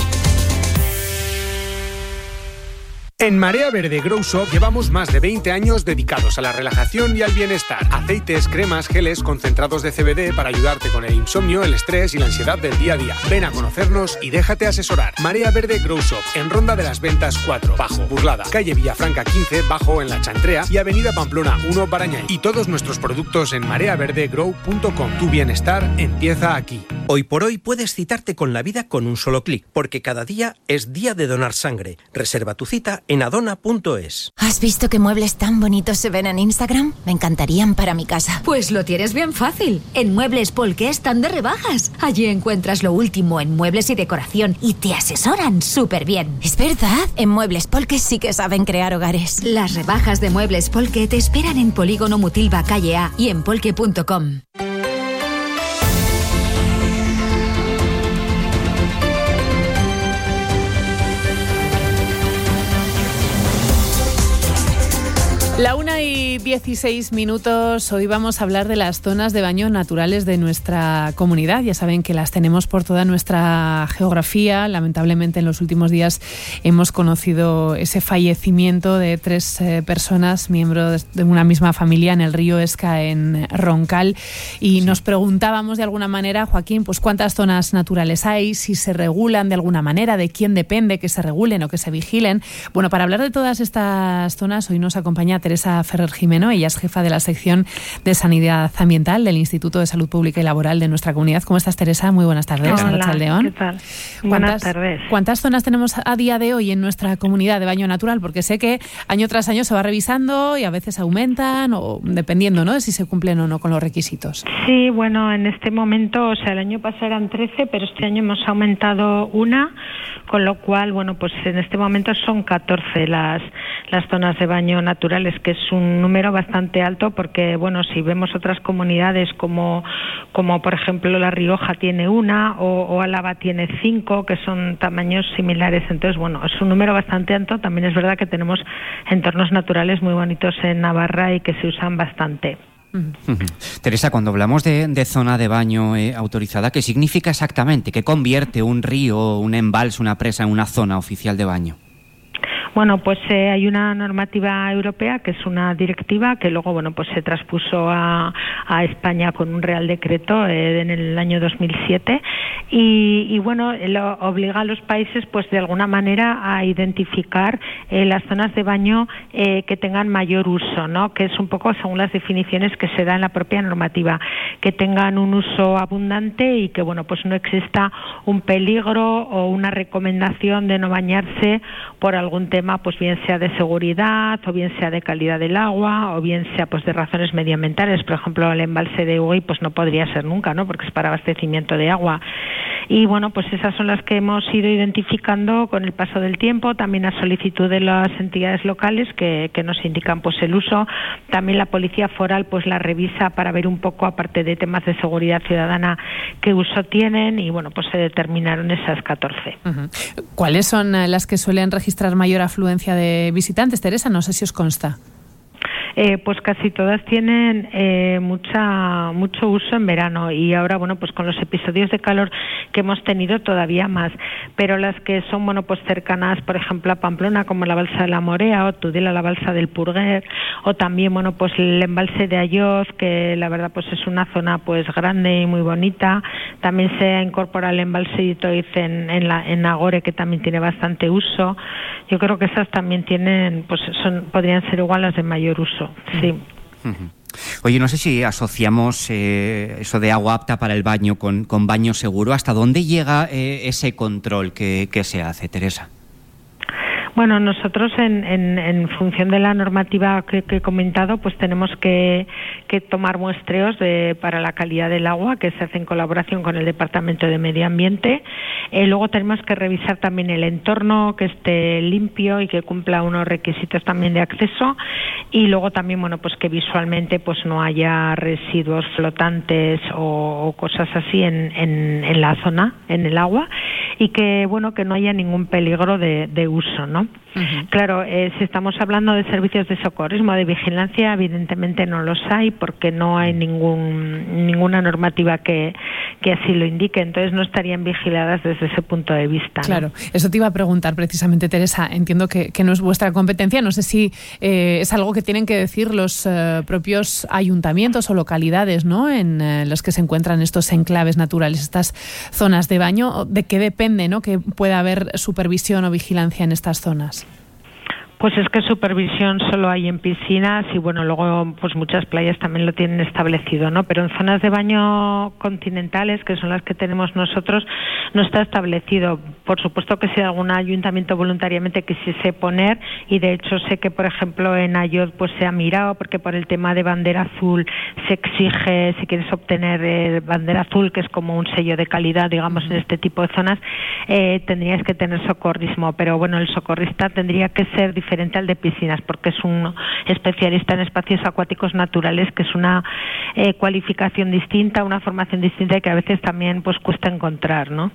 En Marea Verde Grow Shop llevamos más de veinte años dedicados a la relajación y al bienestar. Aceites, cremas, geles, concentrados de C B D para ayudarte con el insomnio, el estrés y la ansiedad del día a día. Ven a conocernos y déjate asesorar. Marea Verde Grow Shop, en Ronda de las Ventas cuatro, Bajo, Burlada, calle Villafranca quince, Bajo en La Chantrea y avenida Pamplona uno, Barañáin. Y todos nuestros productos en marea verde grow punto com. Tu bienestar empieza aquí. Hoy por hoy puedes citarte con la vida con un solo clic, porque cada día es día de donar sangre. Reserva tu cita en adona punto es. ¿Has visto qué muebles tan bonitos se ven en Instagram? Me encantarían para mi casa. Pues lo tienes bien fácil. En Muebles Polke están de rebajas. Allí encuentras lo último en muebles y decoración y te asesoran súper bien. Es verdad, en Muebles Polke sí que saben crear hogares. Las rebajas de Muebles Polke te esperan en Polígono Mutilva Calle A y en polke punto com. La una y dieciséis minutos, hoy vamos a hablar de las zonas de baño naturales de nuestra comunidad. Ya saben que las tenemos por toda nuestra geografía. Lamentablemente en los últimos días hemos conocido ese fallecimiento de tres eh, personas, miembros de una misma familia, en el río Esca, en Roncal. Y nos preguntábamos de alguna manera, Joaquín, pues cuántas zonas naturales hay, si se regulan de alguna manera, de quién depende que se regulen o que se vigilen. Bueno, para hablar de todas estas zonas, hoy nos acompaña Teresa Ferrer Jimeno. Ella es jefa de la sección de Sanidad Ambiental del Instituto de Salud Pública y Laboral de nuestra comunidad. ¿Cómo estás, Teresa? Muy buenas tardes. Hola, ¿qué tal? Buenas tardes. ¿Cuántas zonas tenemos a día de hoy en nuestra comunidad de baño natural? Porque sé que año tras año se va revisando y a veces aumentan, o dependiendo, ¿no?, de si se cumplen o no con los requisitos. Sí, bueno, en este momento, o sea, el año pasado eran trece, pero este año hemos aumentado una, con lo cual, bueno, pues en este momento son catorce las, las zonas de baño naturales, que es un número bastante alto, porque bueno, si vemos otras comunidades como, como por ejemplo La Rioja tiene una, o, o Álava tiene cinco, que son tamaños similares. Entonces bueno, es un número bastante alto. También es verdad que tenemos entornos naturales muy bonitos en Navarra y que se usan bastante. Uh-huh. Teresa, cuando hablamos de, de zona de baño eh, autorizada, ¿qué significa exactamente? ¿Qué convierte un río, un embalse, una presa en una zona oficial de baño? Bueno, pues eh, hay una normativa europea que es una directiva que luego, bueno, pues se traspuso a, a España con un Real Decreto eh, en el año dos mil siete y, y bueno, lo obliga a los países, pues de alguna manera, a identificar eh, las zonas de baño eh, que tengan mayor uso, ¿no? Que es un poco según las definiciones que se da en la propia normativa, que tengan un uso abundante y que, bueno, pues no exista un peligro o una recomendación de no bañarse por algún tema, pues bien sea de seguridad, o bien sea de calidad del agua, o bien sea pues de razones medioambientales. Por ejemplo, el embalse de Ugüey pues no podría ser nunca, ¿no?, porque es para abastecimiento de agua. Y bueno, pues esas son las que hemos ido identificando con el paso del tiempo, también a solicitud de las entidades locales que, que nos indican pues el uso. También la Policía Foral pues la revisa para ver un poco, aparte de temas de seguridad ciudadana, qué uso tienen, y bueno, pues se determinaron esas catorce. Uh-huh. ¿Cuáles son las que suelen registrar mayor afluencia de visitantes, Teresa? No sé si os consta. Eh, pues casi todas tienen eh, mucha mucho uso en verano, y ahora, bueno, pues con los episodios de calor que hemos tenido todavía más. Pero las que son, bueno, pues cercanas, por ejemplo, a Pamplona, como la balsa de la Morea, o Tudela, la balsa del Purguer, o también, bueno, pues el embalse de Ayoz, que la verdad pues es una zona pues grande y muy bonita. También se incorpora el embalse de Itoiz en, en, la, en Nagore, que también tiene bastante uso. Yo creo que esas también tienen, pues son, podrían ser igual las de mayor uso. Sí. Uh-huh. Oye, no sé si asociamos eh, eso de agua apta para el baño con, con baño seguro. ¿Hasta dónde llega eh, ese control que, que se hace, Teresa? Bueno, nosotros en, en, en función de la normativa que, que he comentado, pues tenemos que, que tomar muestreos de, para la calidad del agua, que se hace en colaboración con el Departamento de Medio Ambiente. Eh, luego tenemos que revisar también el entorno, que esté limpio y que cumpla unos requisitos también de acceso. Y luego también, bueno, pues que visualmente pues no haya residuos flotantes o, o cosas así en, en, en la zona, en el agua, y que, bueno, que no haya ningún peligro de, de uso, ¿no? Uh-huh. Claro, eh, si estamos hablando de servicios de socorrismo, de vigilancia, evidentemente no los hay, porque no hay ningún ninguna normativa que, que así lo indique. Entonces no estarían vigiladas desde ese punto de vista, ¿no? Claro, eso te iba a preguntar precisamente, Teresa. Entiendo que, que no es vuestra competencia. No sé si eh, es algo que tienen que decir los eh, propios ayuntamientos o localidades, ¿no?, en eh, los que se encuentran estos enclaves naturales, estas zonas de baño. ¿De qué depende, ¿no?, que pueda haber supervisión o vigilancia en estas zonas? Pues es que supervisión solo hay en piscinas y bueno, luego pues muchas playas también lo tienen establecido, ¿no? Pero en zonas de baño continentales, que son las que tenemos nosotros, no está establecido. Por supuesto que si algún ayuntamiento voluntariamente quisiese poner, y de hecho sé que por ejemplo en Ayod pues se ha mirado, porque por el tema de bandera azul se exige, si quieres obtener eh, bandera azul, que es como un sello de calidad, digamos, en este tipo de zonas, eh, tendrías que tener socorrismo, pero bueno, el socorrista tendría que ser diferente diferente al de piscinas, porque es un especialista en espacios acuáticos naturales, que es una eh, cualificación distinta, una formación distinta y que a veces también pues cuesta encontrar, ¿no?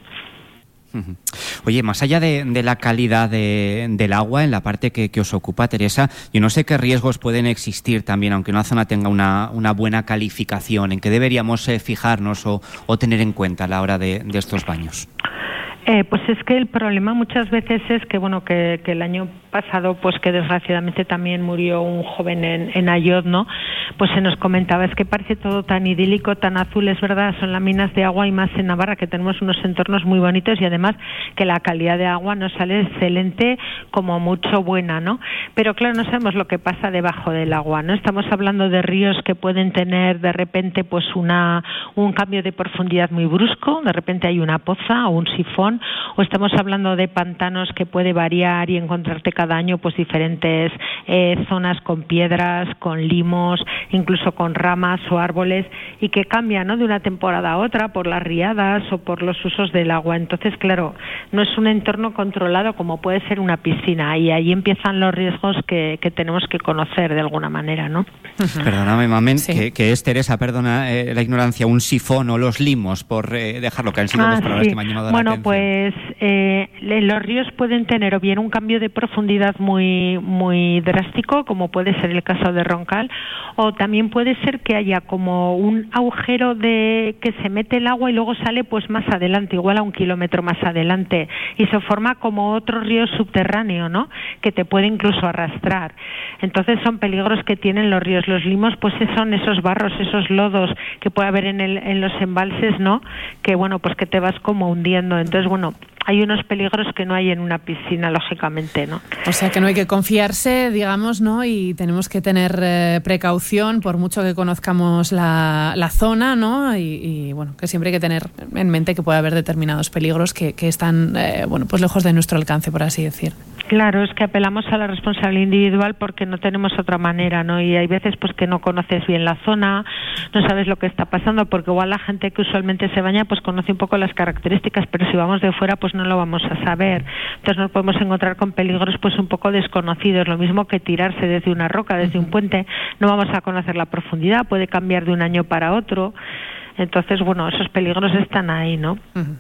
Oye, más allá de, de la calidad de, del agua, en la parte que, que os ocupa, Teresa, yo no sé qué riesgos pueden existir también, aunque una zona tenga una, una buena calificación, en qué deberíamos eh, fijarnos o, o tener en cuenta a la hora de, de estos baños. Eh, pues es que el problema muchas veces es que bueno que, que el año pasado pues que desgraciadamente también murió un joven en, en Ayod, ¿no? Pues se nos comentaba, es que parece todo tan idílico, tan azul, es verdad, son láminas de agua y más en Navarra, que tenemos unos entornos muy bonitos y además que la calidad de agua nos sale excelente, como mucho buena, ¿no? Pero claro, no sabemos lo que pasa debajo del agua, ¿no? Estamos hablando de ríos que pueden tener de repente pues una un cambio de profundidad muy brusco, de repente hay una poza o un sifón, o estamos hablando de pantanos que puede variar y encontrarte cada año pues diferentes eh, zonas con piedras, con limos, incluso con ramas o árboles, y que cambian, ¿no?, de una temporada a otra por las riadas o por los usos del agua. Entonces, claro, no es un entorno controlado como puede ser una piscina, y ahí empiezan los riesgos que, que tenemos que conocer de alguna manera, ¿no? Perdóname, Mamen, sí. que, que es, Teresa, perdona eh, la ignorancia, un sifón o los limos, por eh, dejarlo, que han sido ah, dos palabras sí. que me han llamado bueno, la atención. Pues eh, los ríos pueden tener o bien un cambio de profundidad muy muy drástico, como puede ser el caso de Roncal, o también puede ser que haya como un agujero de que se mete el agua y luego sale pues más adelante, igual a un kilómetro más adelante, y se forma como otro río subterráneo, ¿no?, que te puede incluso arrastrar. Entonces son peligros que tienen los ríos. Los limos pues son esos barros, esos lodos que puede haber en, el, en los embalses, ¿no?, que bueno, pues que te vas como hundiendo. Entonces, bueno, hay unos peligros que no hay en una piscina, lógicamente, ¿no? O sea, que no hay que confiarse, digamos, ¿no? Y tenemos que tener eh, precaución, por mucho que conozcamos la, la zona, ¿no? Y, y, bueno, que siempre hay que tener en mente que puede haber determinados peligros que, que están, eh, bueno, pues lejos de nuestro alcance, por así decir. Claro, es que apelamos a la responsabilidad individual porque no tenemos otra manera, ¿no? Y hay veces pues que no conoces bien la zona, no sabes lo que está pasando, porque igual la gente que usualmente se baña pues conoce un poco las características, pero si vamos de fuera pues no lo vamos a saber. Entonces nos podemos encontrar con peligros pues un poco desconocidos, lo mismo que tirarse desde una roca, desde un puente, no vamos a conocer la profundidad, puede cambiar de un año para otro. Entonces, bueno, esos peligros están ahí, ¿no? Uh-huh.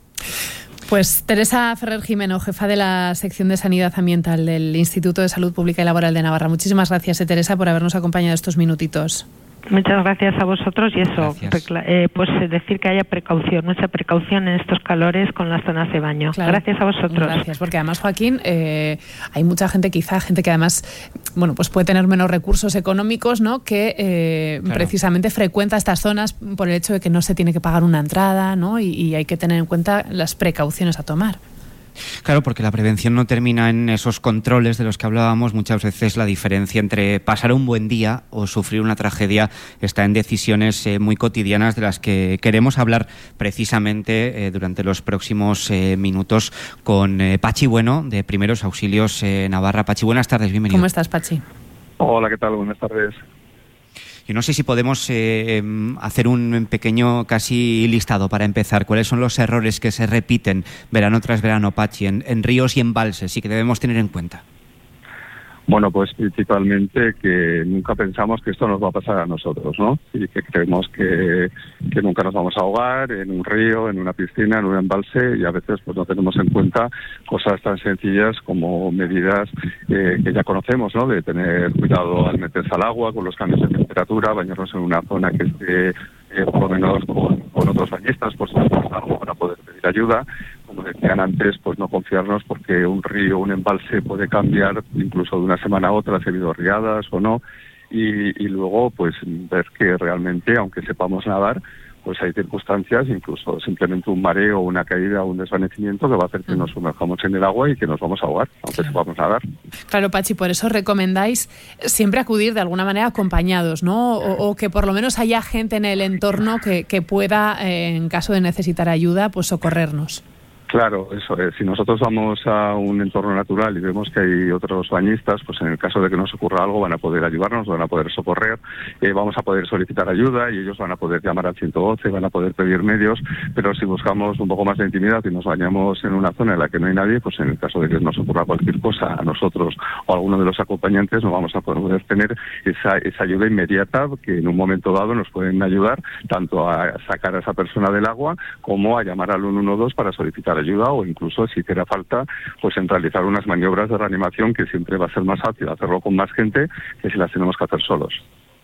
Pues Teresa Ferrer Jimeno, jefa de la sección de Sanidad Ambiental del Instituto de Salud Pública y Laboral de Navarra. Muchísimas gracias, eh, Teresa, por habernos acompañado estos minutitos. Muchas gracias a vosotros y eso, eh, pues decir que haya precaución, mucha precaución en estos calores con las zonas de baño. Claro. Gracias a vosotros. Gracias, porque además, Joaquín, eh, hay mucha gente, quizá gente que además, bueno, pues puede tener menos recursos económicos, ¿no?, que eh, claro. precisamente frecuenta estas zonas por el hecho de que no se tiene que pagar una entrada, ¿no?, y, y hay que tener en cuenta las precauciones a tomar. Claro, porque la prevención no termina en esos controles de los que hablábamos. Muchas veces la diferencia entre pasar un buen día o sufrir una tragedia está en decisiones eh, muy cotidianas de las que queremos hablar precisamente eh, durante los próximos eh, minutos con eh, Pachi Bueno, de Primeros Auxilios eh, Navarra. Pachi, buenas tardes, bienvenido. ¿Cómo estás, Pachi? Hola, ¿qué tal? Buenas tardes. Yo no sé si podemos eh, hacer un pequeño casi listado para empezar. ¿Cuáles son los errores que se repiten verano tras verano, Pachi, en, en ríos y embalses y que debemos tener en cuenta? Bueno, pues principalmente que nunca pensamos que esto nos va a pasar a nosotros, ¿no? Y que creemos que, que nunca nos vamos a ahogar en un río, en una piscina, en un embalse, y a veces pues no tenemos en cuenta cosas tan sencillas como medidas eh, que ya conocemos, ¿no? De tener cuidado al meterse al agua, con los cambios de temperatura, bañarnos en una zona que esté eh, por lo menos con, con otros bañistas, por si nos pasa algo, para poder pedir ayuda. Como decían antes, pues no confiarnos porque un río, un embalse puede cambiar incluso de una semana a otra, si ha habido riadas o no, y, y luego pues ver que realmente, aunque sepamos nadar, pues hay circunstancias, incluso simplemente un mareo, una caída o un desvanecimiento que va a hacer que nos sumerjamos en el agua y que nos vamos a ahogar, aunque sepamos nadar. Claro, Pachi, por eso recomendáis siempre acudir de alguna manera acompañados, ¿no? O, o que por lo menos haya gente en el entorno que, que pueda, eh, en caso de necesitar ayuda, pues socorrernos. Claro, eso es. Si nosotros vamos a un entorno natural y vemos que hay otros bañistas, pues en el caso de que nos ocurra algo van a poder ayudarnos, van a poder socorrer, eh, vamos a poder solicitar ayuda y ellos van a poder llamar al ciento doce, van a poder pedir medios, pero si buscamos un poco más de intimidad y nos bañamos en una zona en la que no hay nadie, pues en el caso de que nos ocurra cualquier cosa a nosotros o a alguno de los acompañantes, no vamos a poder tener esa, esa ayuda inmediata que en un momento dado nos pueden ayudar tanto a sacar a esa persona del agua como a llamar al uno uno dos para solicitar ayuda o incluso si hiciera falta pues en realizar unas maniobras de reanimación que siempre va a ser más fácil hacerlo con más gente que si las tenemos que hacer solos.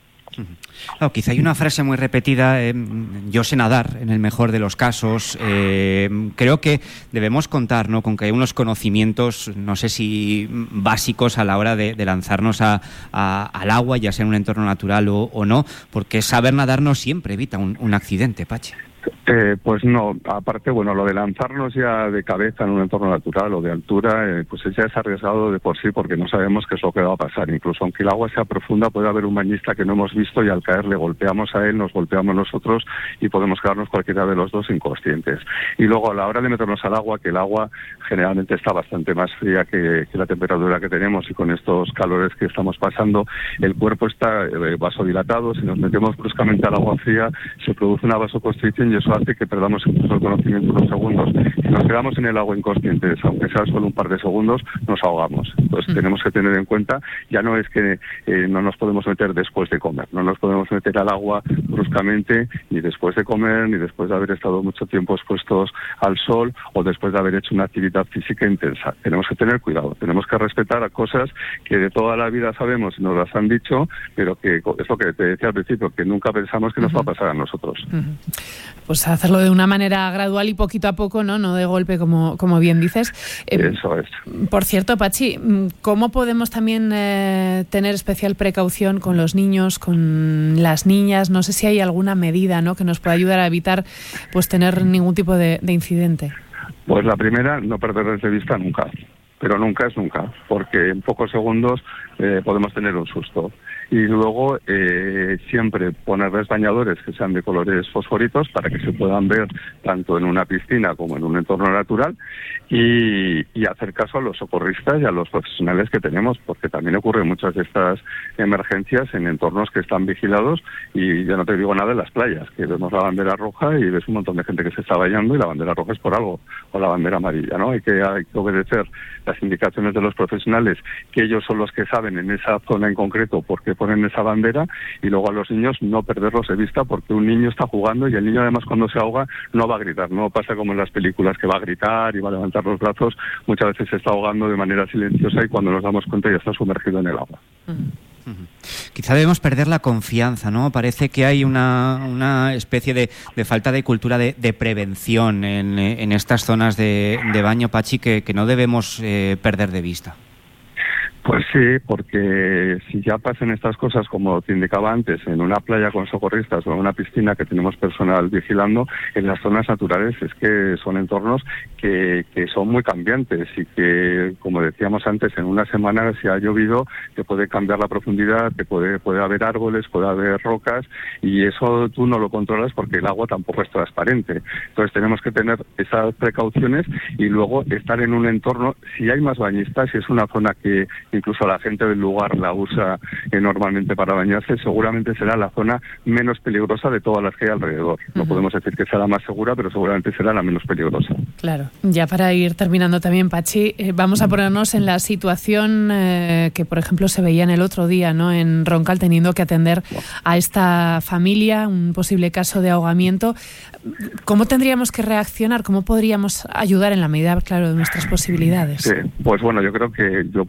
Claro, quizá hay una frase muy repetida, eh, yo sé nadar en el mejor de los casos. Eh, creo que debemos contar, ¿no?, con que hay unos conocimientos, no sé si básicos a la hora de, de lanzarnos a, a, al agua, ya sea en un entorno natural o, o no, porque saber nadar no siempre evita un, un accidente, Pachi. Eh, pues no, aparte, bueno, lo de lanzarnos ya de cabeza en un entorno natural o de altura, eh, pues ya es arriesgado de por sí porque no sabemos qué es lo que va a pasar. Incluso aunque el agua sea profunda, puede haber un bañista que no hemos visto y al caer le golpeamos a él, nos golpeamos nosotros y podemos quedarnos cualquiera de los dos inconscientes. Y luego a la hora de meternos al agua, que el agua generalmente está bastante más fría que, que la temperatura que tenemos y con estos calores que estamos pasando, el cuerpo está eh, vasodilatado. Si nos metemos bruscamente al agua fría, se produce una vasoconstricción y eso hace que perdamos incluso el conocimiento unos segundos. Si nos quedamos en el agua inconscientes, aunque sea solo un par de segundos, nos ahogamos. Entonces mm. tenemos que tener en cuenta, ya no es que eh, no nos podemos meter después de comer, no nos podemos meter al agua bruscamente ni después de comer, ni después de haber estado mucho tiempo expuestos al sol o después de haber hecho una actividad física intensa. Tenemos que tener cuidado, tenemos que respetar a cosas que de toda la vida sabemos y nos las han dicho, pero que es lo que te decía al principio, que nunca pensamos que nos uh-huh. va a pasar a nosotros. Uh-huh. Pues hacerlo de una manera gradual y poquito a poco, no, no de golpe, como, como bien dices. Eh, Eso es. Por cierto, Pachi, ¿cómo podemos también eh, tener especial precaución con los niños, con las niñas? No sé si hay alguna medida, ¿no?, que nos pueda ayudar a evitar pues tener ningún tipo de, de incidente. Pues la primera, no perder de vista nunca, pero nunca es nunca, porque en pocos segundos eh, podemos tener un susto. Y luego eh, siempre ponerles bañadores que sean de colores fosforitos para que se puedan ver tanto en una piscina como en un entorno natural y, y hacer caso a los socorristas y a los profesionales que tenemos, porque también ocurren muchas de estas emergencias en entornos que están vigilados y ya no te digo nada de las playas, que vemos la bandera roja y ves un montón de gente que se está bañando y la bandera roja es por algo, o la bandera amarilla, ¿no? Hay que, hay que obedecer las indicaciones de los profesionales, que ellos son los que saben en esa zona en concreto por qué ponen esa bandera, y luego a los niños no perderlos de vista porque un niño está jugando y el niño además cuando se ahoga no va a gritar, no pasa como en las películas que va a gritar y va a levantar los brazos, muchas veces se está ahogando de manera silenciosa y cuando nos damos cuenta ya está sumergido en el agua. Uh-huh. Uh-huh. Quizá debemos perder la confianza, ¿no? Parece que hay una, una especie de, de falta de cultura de, de prevención en, en estas zonas de, de baño, Pachi, que, que no debemos eh, perder de vista. Pues sí, porque si ya pasan estas cosas, como te indicaba antes, en una playa con socorristas o en una piscina que tenemos personal vigilando, en las zonas naturales es que son entornos que, que son muy cambiantes y que, como decíamos antes, en una semana si ha llovido te puede cambiar la profundidad, te puede, puede haber árboles, puede haber rocas y eso tú no lo controlas porque el agua tampoco es transparente. Entonces tenemos que tener esas precauciones y luego estar en un entorno, si hay más bañistas, si es una zona que incluso la gente del lugar la usa eh, normalmente para bañarse, seguramente será la zona menos peligrosa de todas las que hay alrededor. No uh-huh. podemos decir que sea la más segura, pero seguramente será la menos peligrosa. Claro. Ya para ir terminando también, Pachi, eh, vamos a ponernos en la situación eh, que, por ejemplo, se veía en el otro día, ¿no?, en Roncal, teniendo que atender a esta familia, un posible caso de ahogamiento. ¿Cómo tendríamos que reaccionar? ¿Cómo podríamos ayudar en la medida, claro, de nuestras posibilidades? Sí, pues bueno, yo creo que yo por lo que he podido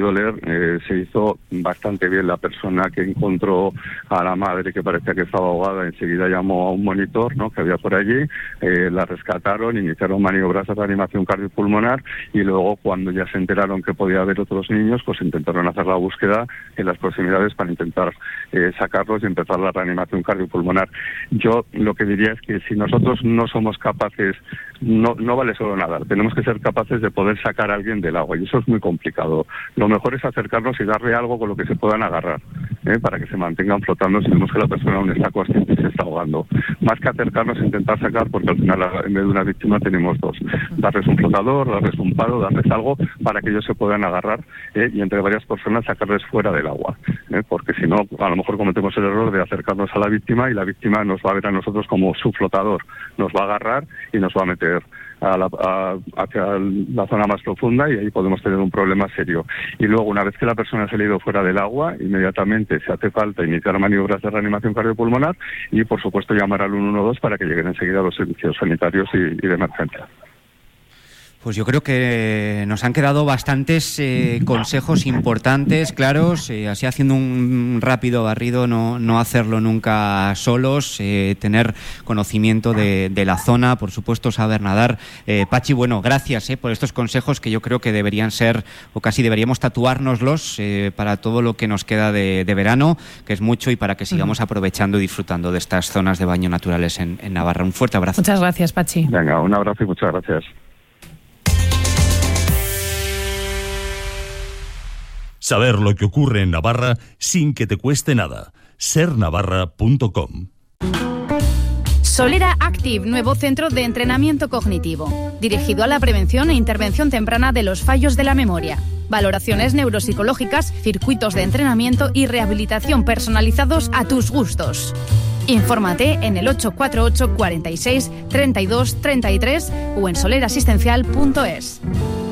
podido leer, eh, se hizo bastante bien. La persona que encontró a la madre que parecía que estaba ahogada enseguida llamó a un monitor, ¿no?, que había por allí, eh, la rescataron, iniciaron maniobras de reanimación cardiopulmonar y luego cuando ya se enteraron que podía haber otros niños, pues intentaron hacer la búsqueda en las proximidades para intentar eh, sacarlos y empezar la reanimación cardiopulmonar. Yo lo que diría es que si nosotros no somos capaces, no, no vale solo nadar, tenemos que ser capaces de poder sacar a alguien del agua y eso es muy complicado. Lo mejor es acercarnos y darle algo con lo que se puedan agarrar, ¿eh?, para que se mantengan flotando si vemos que la persona aún está consciente y se está ahogando. Más que acercarnos e intentar sacar, porque al final en vez de una víctima tenemos dos. Darles un flotador, darles un palo, darles algo para que ellos se puedan agarrar, ¿eh?, y entre varias personas sacarles fuera del agua, ¿eh?, porque si no, a lo mejor cometemos el error de acercarnos a la víctima y la víctima nos va a ver a nosotros como su flotador, nos va a agarrar y nos va a meter a la, a, hacia la zona más profunda y ahí podemos tener un problema serio. Y luego, una vez que la persona ha salido fuera del agua, inmediatamente se hace falta iniciar maniobras de reanimación cardiopulmonar y, por supuesto, llamar al uno uno dos para que lleguen enseguida los servicios sanitarios y, y de emergencia. Pues yo creo que nos han quedado bastantes eh, consejos importantes, claros, eh, así haciendo un rápido barrido, no, no hacerlo nunca solos, eh, tener conocimiento de, de la zona, por supuesto saber nadar. Eh, Pachi, bueno, gracias eh, por estos consejos que yo creo que deberían ser, o casi deberíamos tatuárnoslos eh, para todo lo que nos queda de, de verano, que es mucho, y para que sigamos aprovechando y disfrutando de estas zonas de baño naturales en, en Navarra. Un fuerte abrazo. Muchas gracias, Pachi. Venga, un abrazo y muchas gracias. Saber lo que ocurre en Navarra sin que te cueste nada. ser navarra punto com. Solera Active, nuevo centro de entrenamiento cognitivo, dirigido a la prevención e intervención temprana de los fallos de la memoria. Valoraciones neuropsicológicas, circuitos de entrenamiento y rehabilitación personalizados a tus gustos. Infórmate en el ocho cuatro ocho, cuarenta y seis, treinta y dos, treinta y tres o en solerasistencial punto es.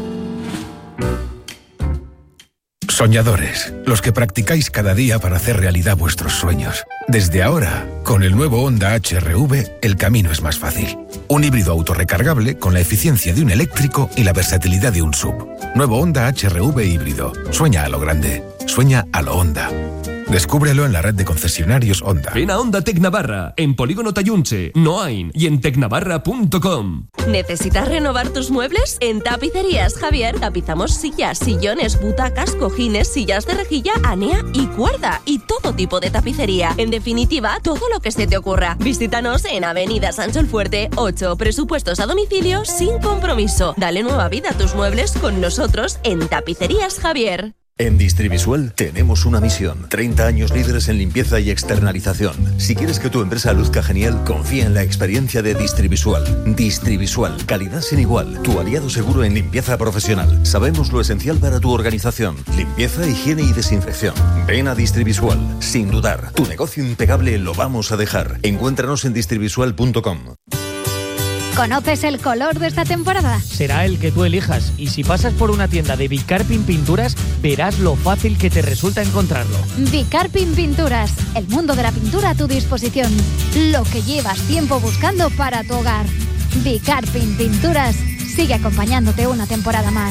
Soñadores, los que practicáis cada día para hacer realidad vuestros sueños. Desde ahora, con el nuevo Honda H R V, el camino es más fácil. Un híbrido autorrecargable con la eficiencia de un eléctrico y la versatilidad de un S U V. Nuevo Honda H R V híbrido. Sueña a lo grande. Sueña a lo Honda. Descúbrelo en la red de concesionarios Honda. Ven a Honda Tec Navarra, en Polígono Tayunche, Noain y en tecnavarra punto com. ¿Necesitas renovar tus muebles? En Tapicerías Javier tapizamos sillas, sillones, butacas, cojines, sillas de rejilla, anea y cuerda y todo tipo de tapicería. En definitiva, todo lo que se te ocurra. Visítanos en Avenida Sancho el Fuerte ocho, presupuestos a domicilio sin compromiso. Dale nueva vida a tus muebles con nosotros en Tapicerías Javier. En Distrivisual tenemos una misión. treinta años líderes en limpieza y externalización. Si quieres que tu empresa luzca genial, confía en la experiencia de Distrivisual. Distrivisual, calidad sin igual. Tu aliado seguro en limpieza profesional. Sabemos lo esencial para tu organización. Limpieza, higiene y desinfección. Ven a Distrivisual. Sin dudar, tu negocio impecable lo vamos a dejar. Encuéntranos en distrivisual punto com. ¿Conoces el color de esta temporada? Será el que tú elijas, y si pasas por una tienda de Bicarpin Pinturas, verás lo fácil que te resulta encontrarlo. Bicarpin Pinturas, el mundo de la pintura a tu disposición. Lo que llevas tiempo buscando para tu hogar. Bicarpin Pinturas sigue acompañándote una temporada más.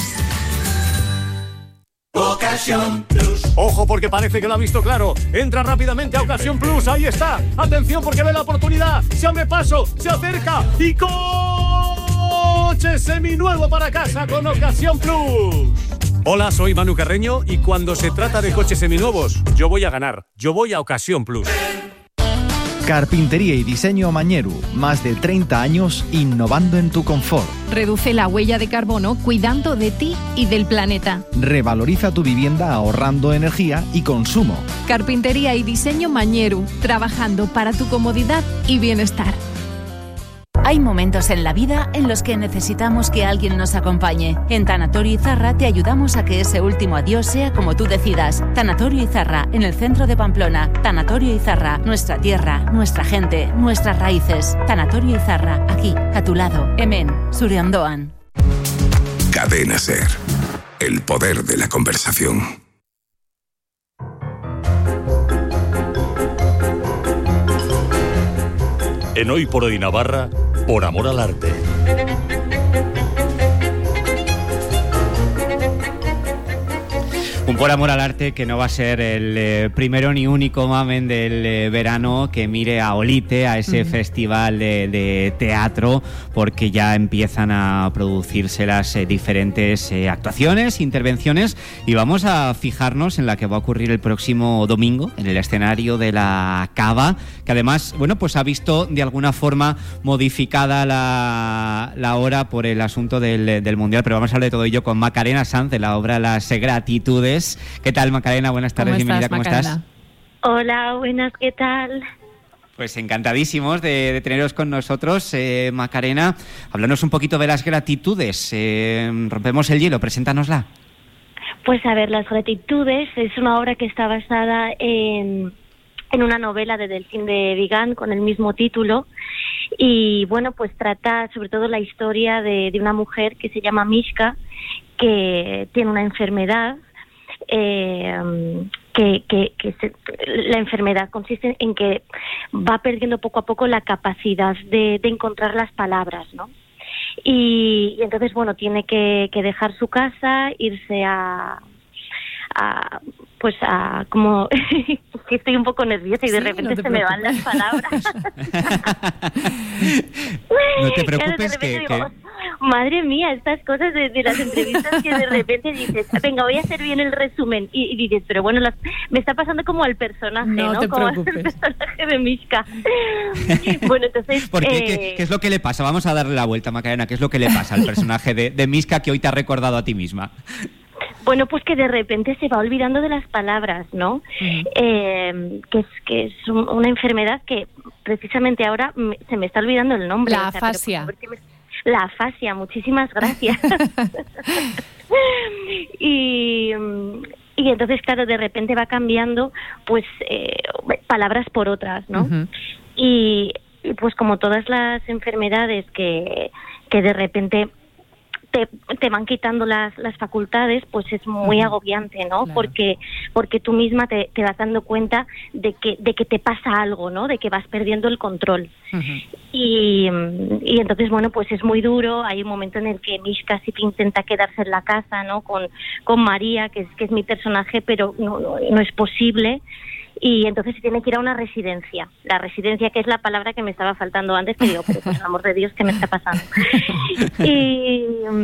Ocasión Plus. Ojo, porque parece que lo ha visto claro. Entra rápidamente a Ocasión Plus. Ahí está. Atención, porque ve la oportunidad. Se abre paso, se acerca y coche seminuevo para casa con Ocasión Plus. Hola, soy Manu Carreño y cuando se trata de coches seminuevos, yo voy a ganar. Yo voy a Ocasión Plus. Carpintería y diseño Mañeru. Más de treinta años innovando en tu confort. Reduce la huella de carbono cuidando de ti y del planeta. Revaloriza tu vivienda ahorrando energía y consumo. Carpintería y diseño Mañeru. Trabajando para tu comodidad y bienestar. Hay momentos en la vida en los que necesitamos que alguien nos acompañe. En Tanatorio Izarra te ayudamos a que ese último adiós sea como tú decidas. Tanatorio Izarra, en el centro de Pamplona. Tanatorio Izarra, nuestra tierra, nuestra gente, nuestras raíces. Tanatorio Izarra, aquí, a tu lado. Hemen, Zure-Ondoan. Cadena SER. El poder de la conversación. En Hoy por Hoy Navarra, por amor al arte. Un Por amor al arte, que no va a ser el eh, primero ni único mamen del eh, verano que mire a Olite, a ese uh-huh. festival de, de teatro, porque ya empiezan a producirse las eh, diferentes eh, actuaciones, intervenciones, y vamos a fijarnos en la que va a ocurrir el próximo domingo en el escenario de la Cava, que además, bueno, pues ha visto de alguna forma modificada la, la hora por el asunto del, del Mundial, pero vamos a hablar de todo ello con Macarena Sanz, de la obra Las Gratitudes. ¿Qué tal, Macarena? Buenas tardes, ¿Cómo bienvenida, estás, ¿cómo Macarena? estás? Hola, buenas, ¿qué tal? Pues encantadísimos de, de teneros con nosotros. Eh, Macarena, háblanos un poquito de Las Gratitudes. Eh, rompemos el hielo, preséntanosla. Pues a ver, Las Gratitudes es una obra que está basada en, en una novela de Delphine de Vigan con el mismo título. Y bueno, pues trata sobre todo la historia de, de una mujer que se llama Mishka, que tiene una enfermedad. Eh, que, que, que se, la enfermedad consiste en que va perdiendo poco a poco la capacidad de, de encontrar las palabras, ¿no? Y, y entonces, bueno, tiene que, que dejar su casa, irse a... a pues a como que estoy un poco nerviosa y de sí, repente no se me van las palabras. No te preocupes, claro, que, digo, que... madre mía, estas cosas de, de las entrevistas que de repente dices, venga, voy a hacer bien el resumen, y, y dices, pero bueno, las, me está pasando como al personaje, ¿no? No te como preocupes. el personaje de Mishka. Bueno, entonces... ¿Por qué? Eh... ¿Qué, ¿Qué es lo que le pasa? Vamos a darle la vuelta, Macarena. ¿Qué es lo que le pasa al personaje de, de Mishka que hoy te ha recordado a ti misma? Bueno, pues que de repente se va olvidando de las palabras, ¿no? Uh-huh. Eh, que es que es un, una enfermedad que precisamente ahora me, se me está olvidando el nombre. La o sea, afasia. Pero, me, la afasia, muchísimas gracias. y, y entonces, claro, de repente va cambiando, pues, eh, palabras por otras, ¿no? Uh-huh. Y, y pues como todas las enfermedades que, que de repente... Te, te van quitando las, las facultades, pues es muy agobiante, ¿no? Claro. Porque porque tú misma te, te vas dando cuenta de que de que te pasa algo, ¿no? De que vas perdiendo el control. Uh-huh. Y, y entonces, bueno, pues es muy duro. Hay un momento en el que Mishka sí que intenta quedarse en la casa, ¿no? Con, con María, que es, que es mi personaje, pero no, no, no es posible. Y entonces se tiene que ir a una residencia. La residencia, que es la palabra que me estaba faltando antes, que digo, pero por el amor de Dios, ¿qué me está pasando? y,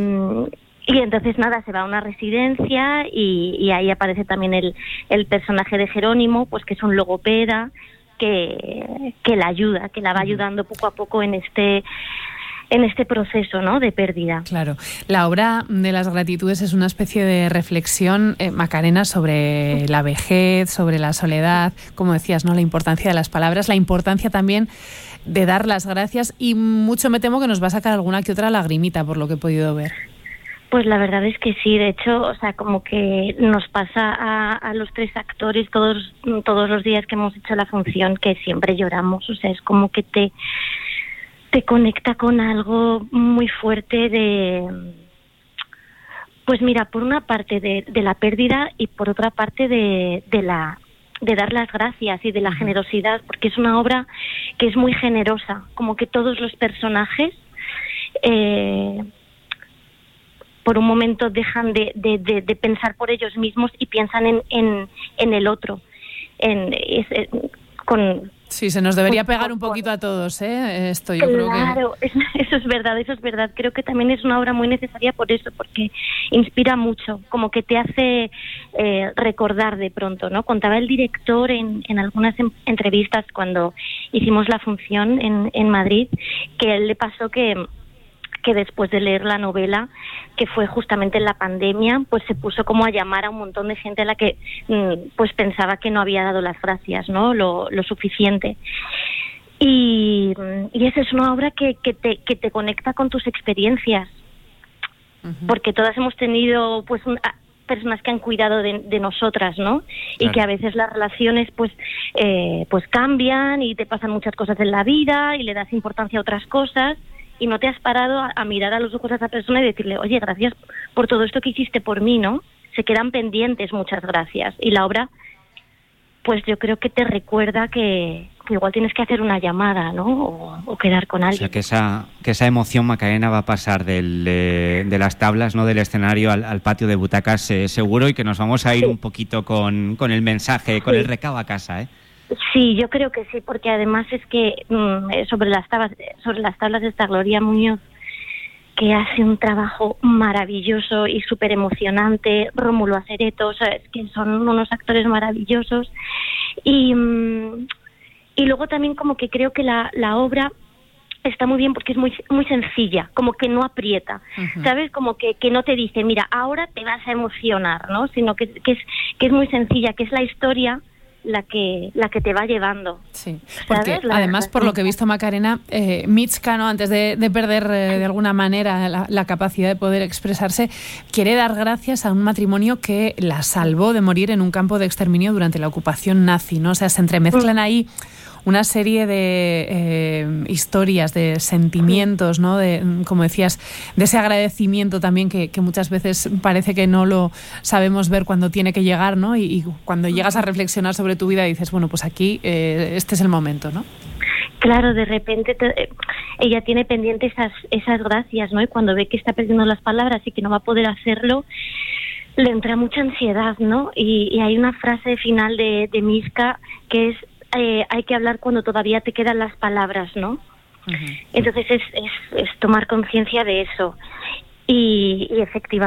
y entonces nada, se va a una residencia y, y ahí aparece también el, el personaje de Jerónimo, pues que es un logopeda que, que la ayuda, que la va ayudando poco a poco en este... en este proceso, ¿no?, de pérdida. Claro. La obra de Las Gratitudes es una especie de reflexión, eh, Macarena, sobre la vejez, sobre la soledad, como decías, ¿no?, la importancia de las palabras, la importancia también de dar las gracias, y mucho me temo que nos va a sacar alguna que otra lagrimita, por lo que he podido ver. Pues la verdad es que sí, de hecho, o sea, como que nos pasa a, a los tres actores todos, todos los días que hemos hecho la función, que siempre lloramos, o sea, es como que te... te conecta con algo muy fuerte de, pues mira, por una parte de, de la pérdida y por otra parte de, de la de dar las gracias y de la generosidad, porque es una obra que es muy generosa, como que todos los personajes eh, por un momento dejan de, de, de, de pensar por ellos mismos y piensan en, en, en el otro, en, es, en con Sí, se nos debería pegar un poquito a todos, ¿eh? Esto yo creo que... Claro, eso es verdad, eso es verdad. Creo que también es una obra muy necesaria por eso, porque inspira mucho, como que te hace eh, recordar de pronto, ¿no? Contaba el director en, en algunas en, entrevistas cuando hicimos la función en, en Madrid, que a él le pasó que... que después de leer la novela, que fue justamente en la pandemia, pues se puso como a llamar a un montón de gente a la que pues pensaba que no había dado las gracias, ¿no? Lo, lo suficiente. Y, y esa es una obra que, que, te, que te conecta con tus experiencias, uh-huh. porque todas hemos tenido pues un, personas que han cuidado de, de nosotras, ¿no? Claro. Y que a veces las relaciones pues eh, pues cambian y te pasan muchas cosas en la vida y le das importancia a otras cosas. Y no te has parado a, a mirar a los ojos a esa persona y decirle, oye, gracias por todo esto que hiciste por mí, ¿no? Se quedan pendientes, muchas gracias. Y la obra, pues yo creo que te recuerda que, que igual tienes que hacer una llamada, ¿no? O, o quedar con alguien. O sea, que esa, que esa emoción, Macarena, va a pasar del, eh, de las tablas, ¿no?, del escenario al, al patio de butacas, eh, seguro, y que nos vamos a ir sí. un poquito con, con el mensaje, con sí. el recado a casa, ¿eh? Sí, yo creo que sí, porque además es que mmm, sobre las tablas, sobre las tablas está Gloria Muñoz, que hace un trabajo maravilloso y súper emocionante, Rómulo Acereto, o sea, es que son unos actores maravillosos, y, mmm, y luego también como que creo que la, la obra está muy bien porque es muy muy sencilla, como que no aprieta, uh-huh. ¿sabes? Como que, que no te dice, mira, ahora te vas a emocionar, ¿no? Sino que, que, es, que es muy sencilla, que es la historia la que la que te va llevando. Sí, porque la, además, por lo que he visto, Macarena, eh, Mitska, ¿no?, antes de, de perder eh, de alguna manera la, la capacidad de poder expresarse, quiere dar gracias a un matrimonio que la salvó de morir en un campo de exterminio durante la ocupación nazi, ¿no? O sea, se entremezclan ahí una serie de eh, historias, de sentimientos, ¿no?, de, como decías, de ese agradecimiento también que, que muchas veces parece que no lo sabemos ver cuando tiene que llegar, ¿no? Y, y cuando llegas a reflexionar sobre tu vida dices, bueno, pues aquí eh, este es el momento, ¿no? Claro, de repente te, ella tiene pendiente esas, esas gracias, ¿no? Y cuando ve que está perdiendo las palabras y que no va a poder hacerlo, le entra mucha ansiedad, ¿no? Y, y hay una frase final de, de Mitska que es: Eh, hay que hablar cuando todavía te quedan las palabras, ¿no? Uh-huh. Entonces es, es, es tomar conciencia de eso y, y efectivamente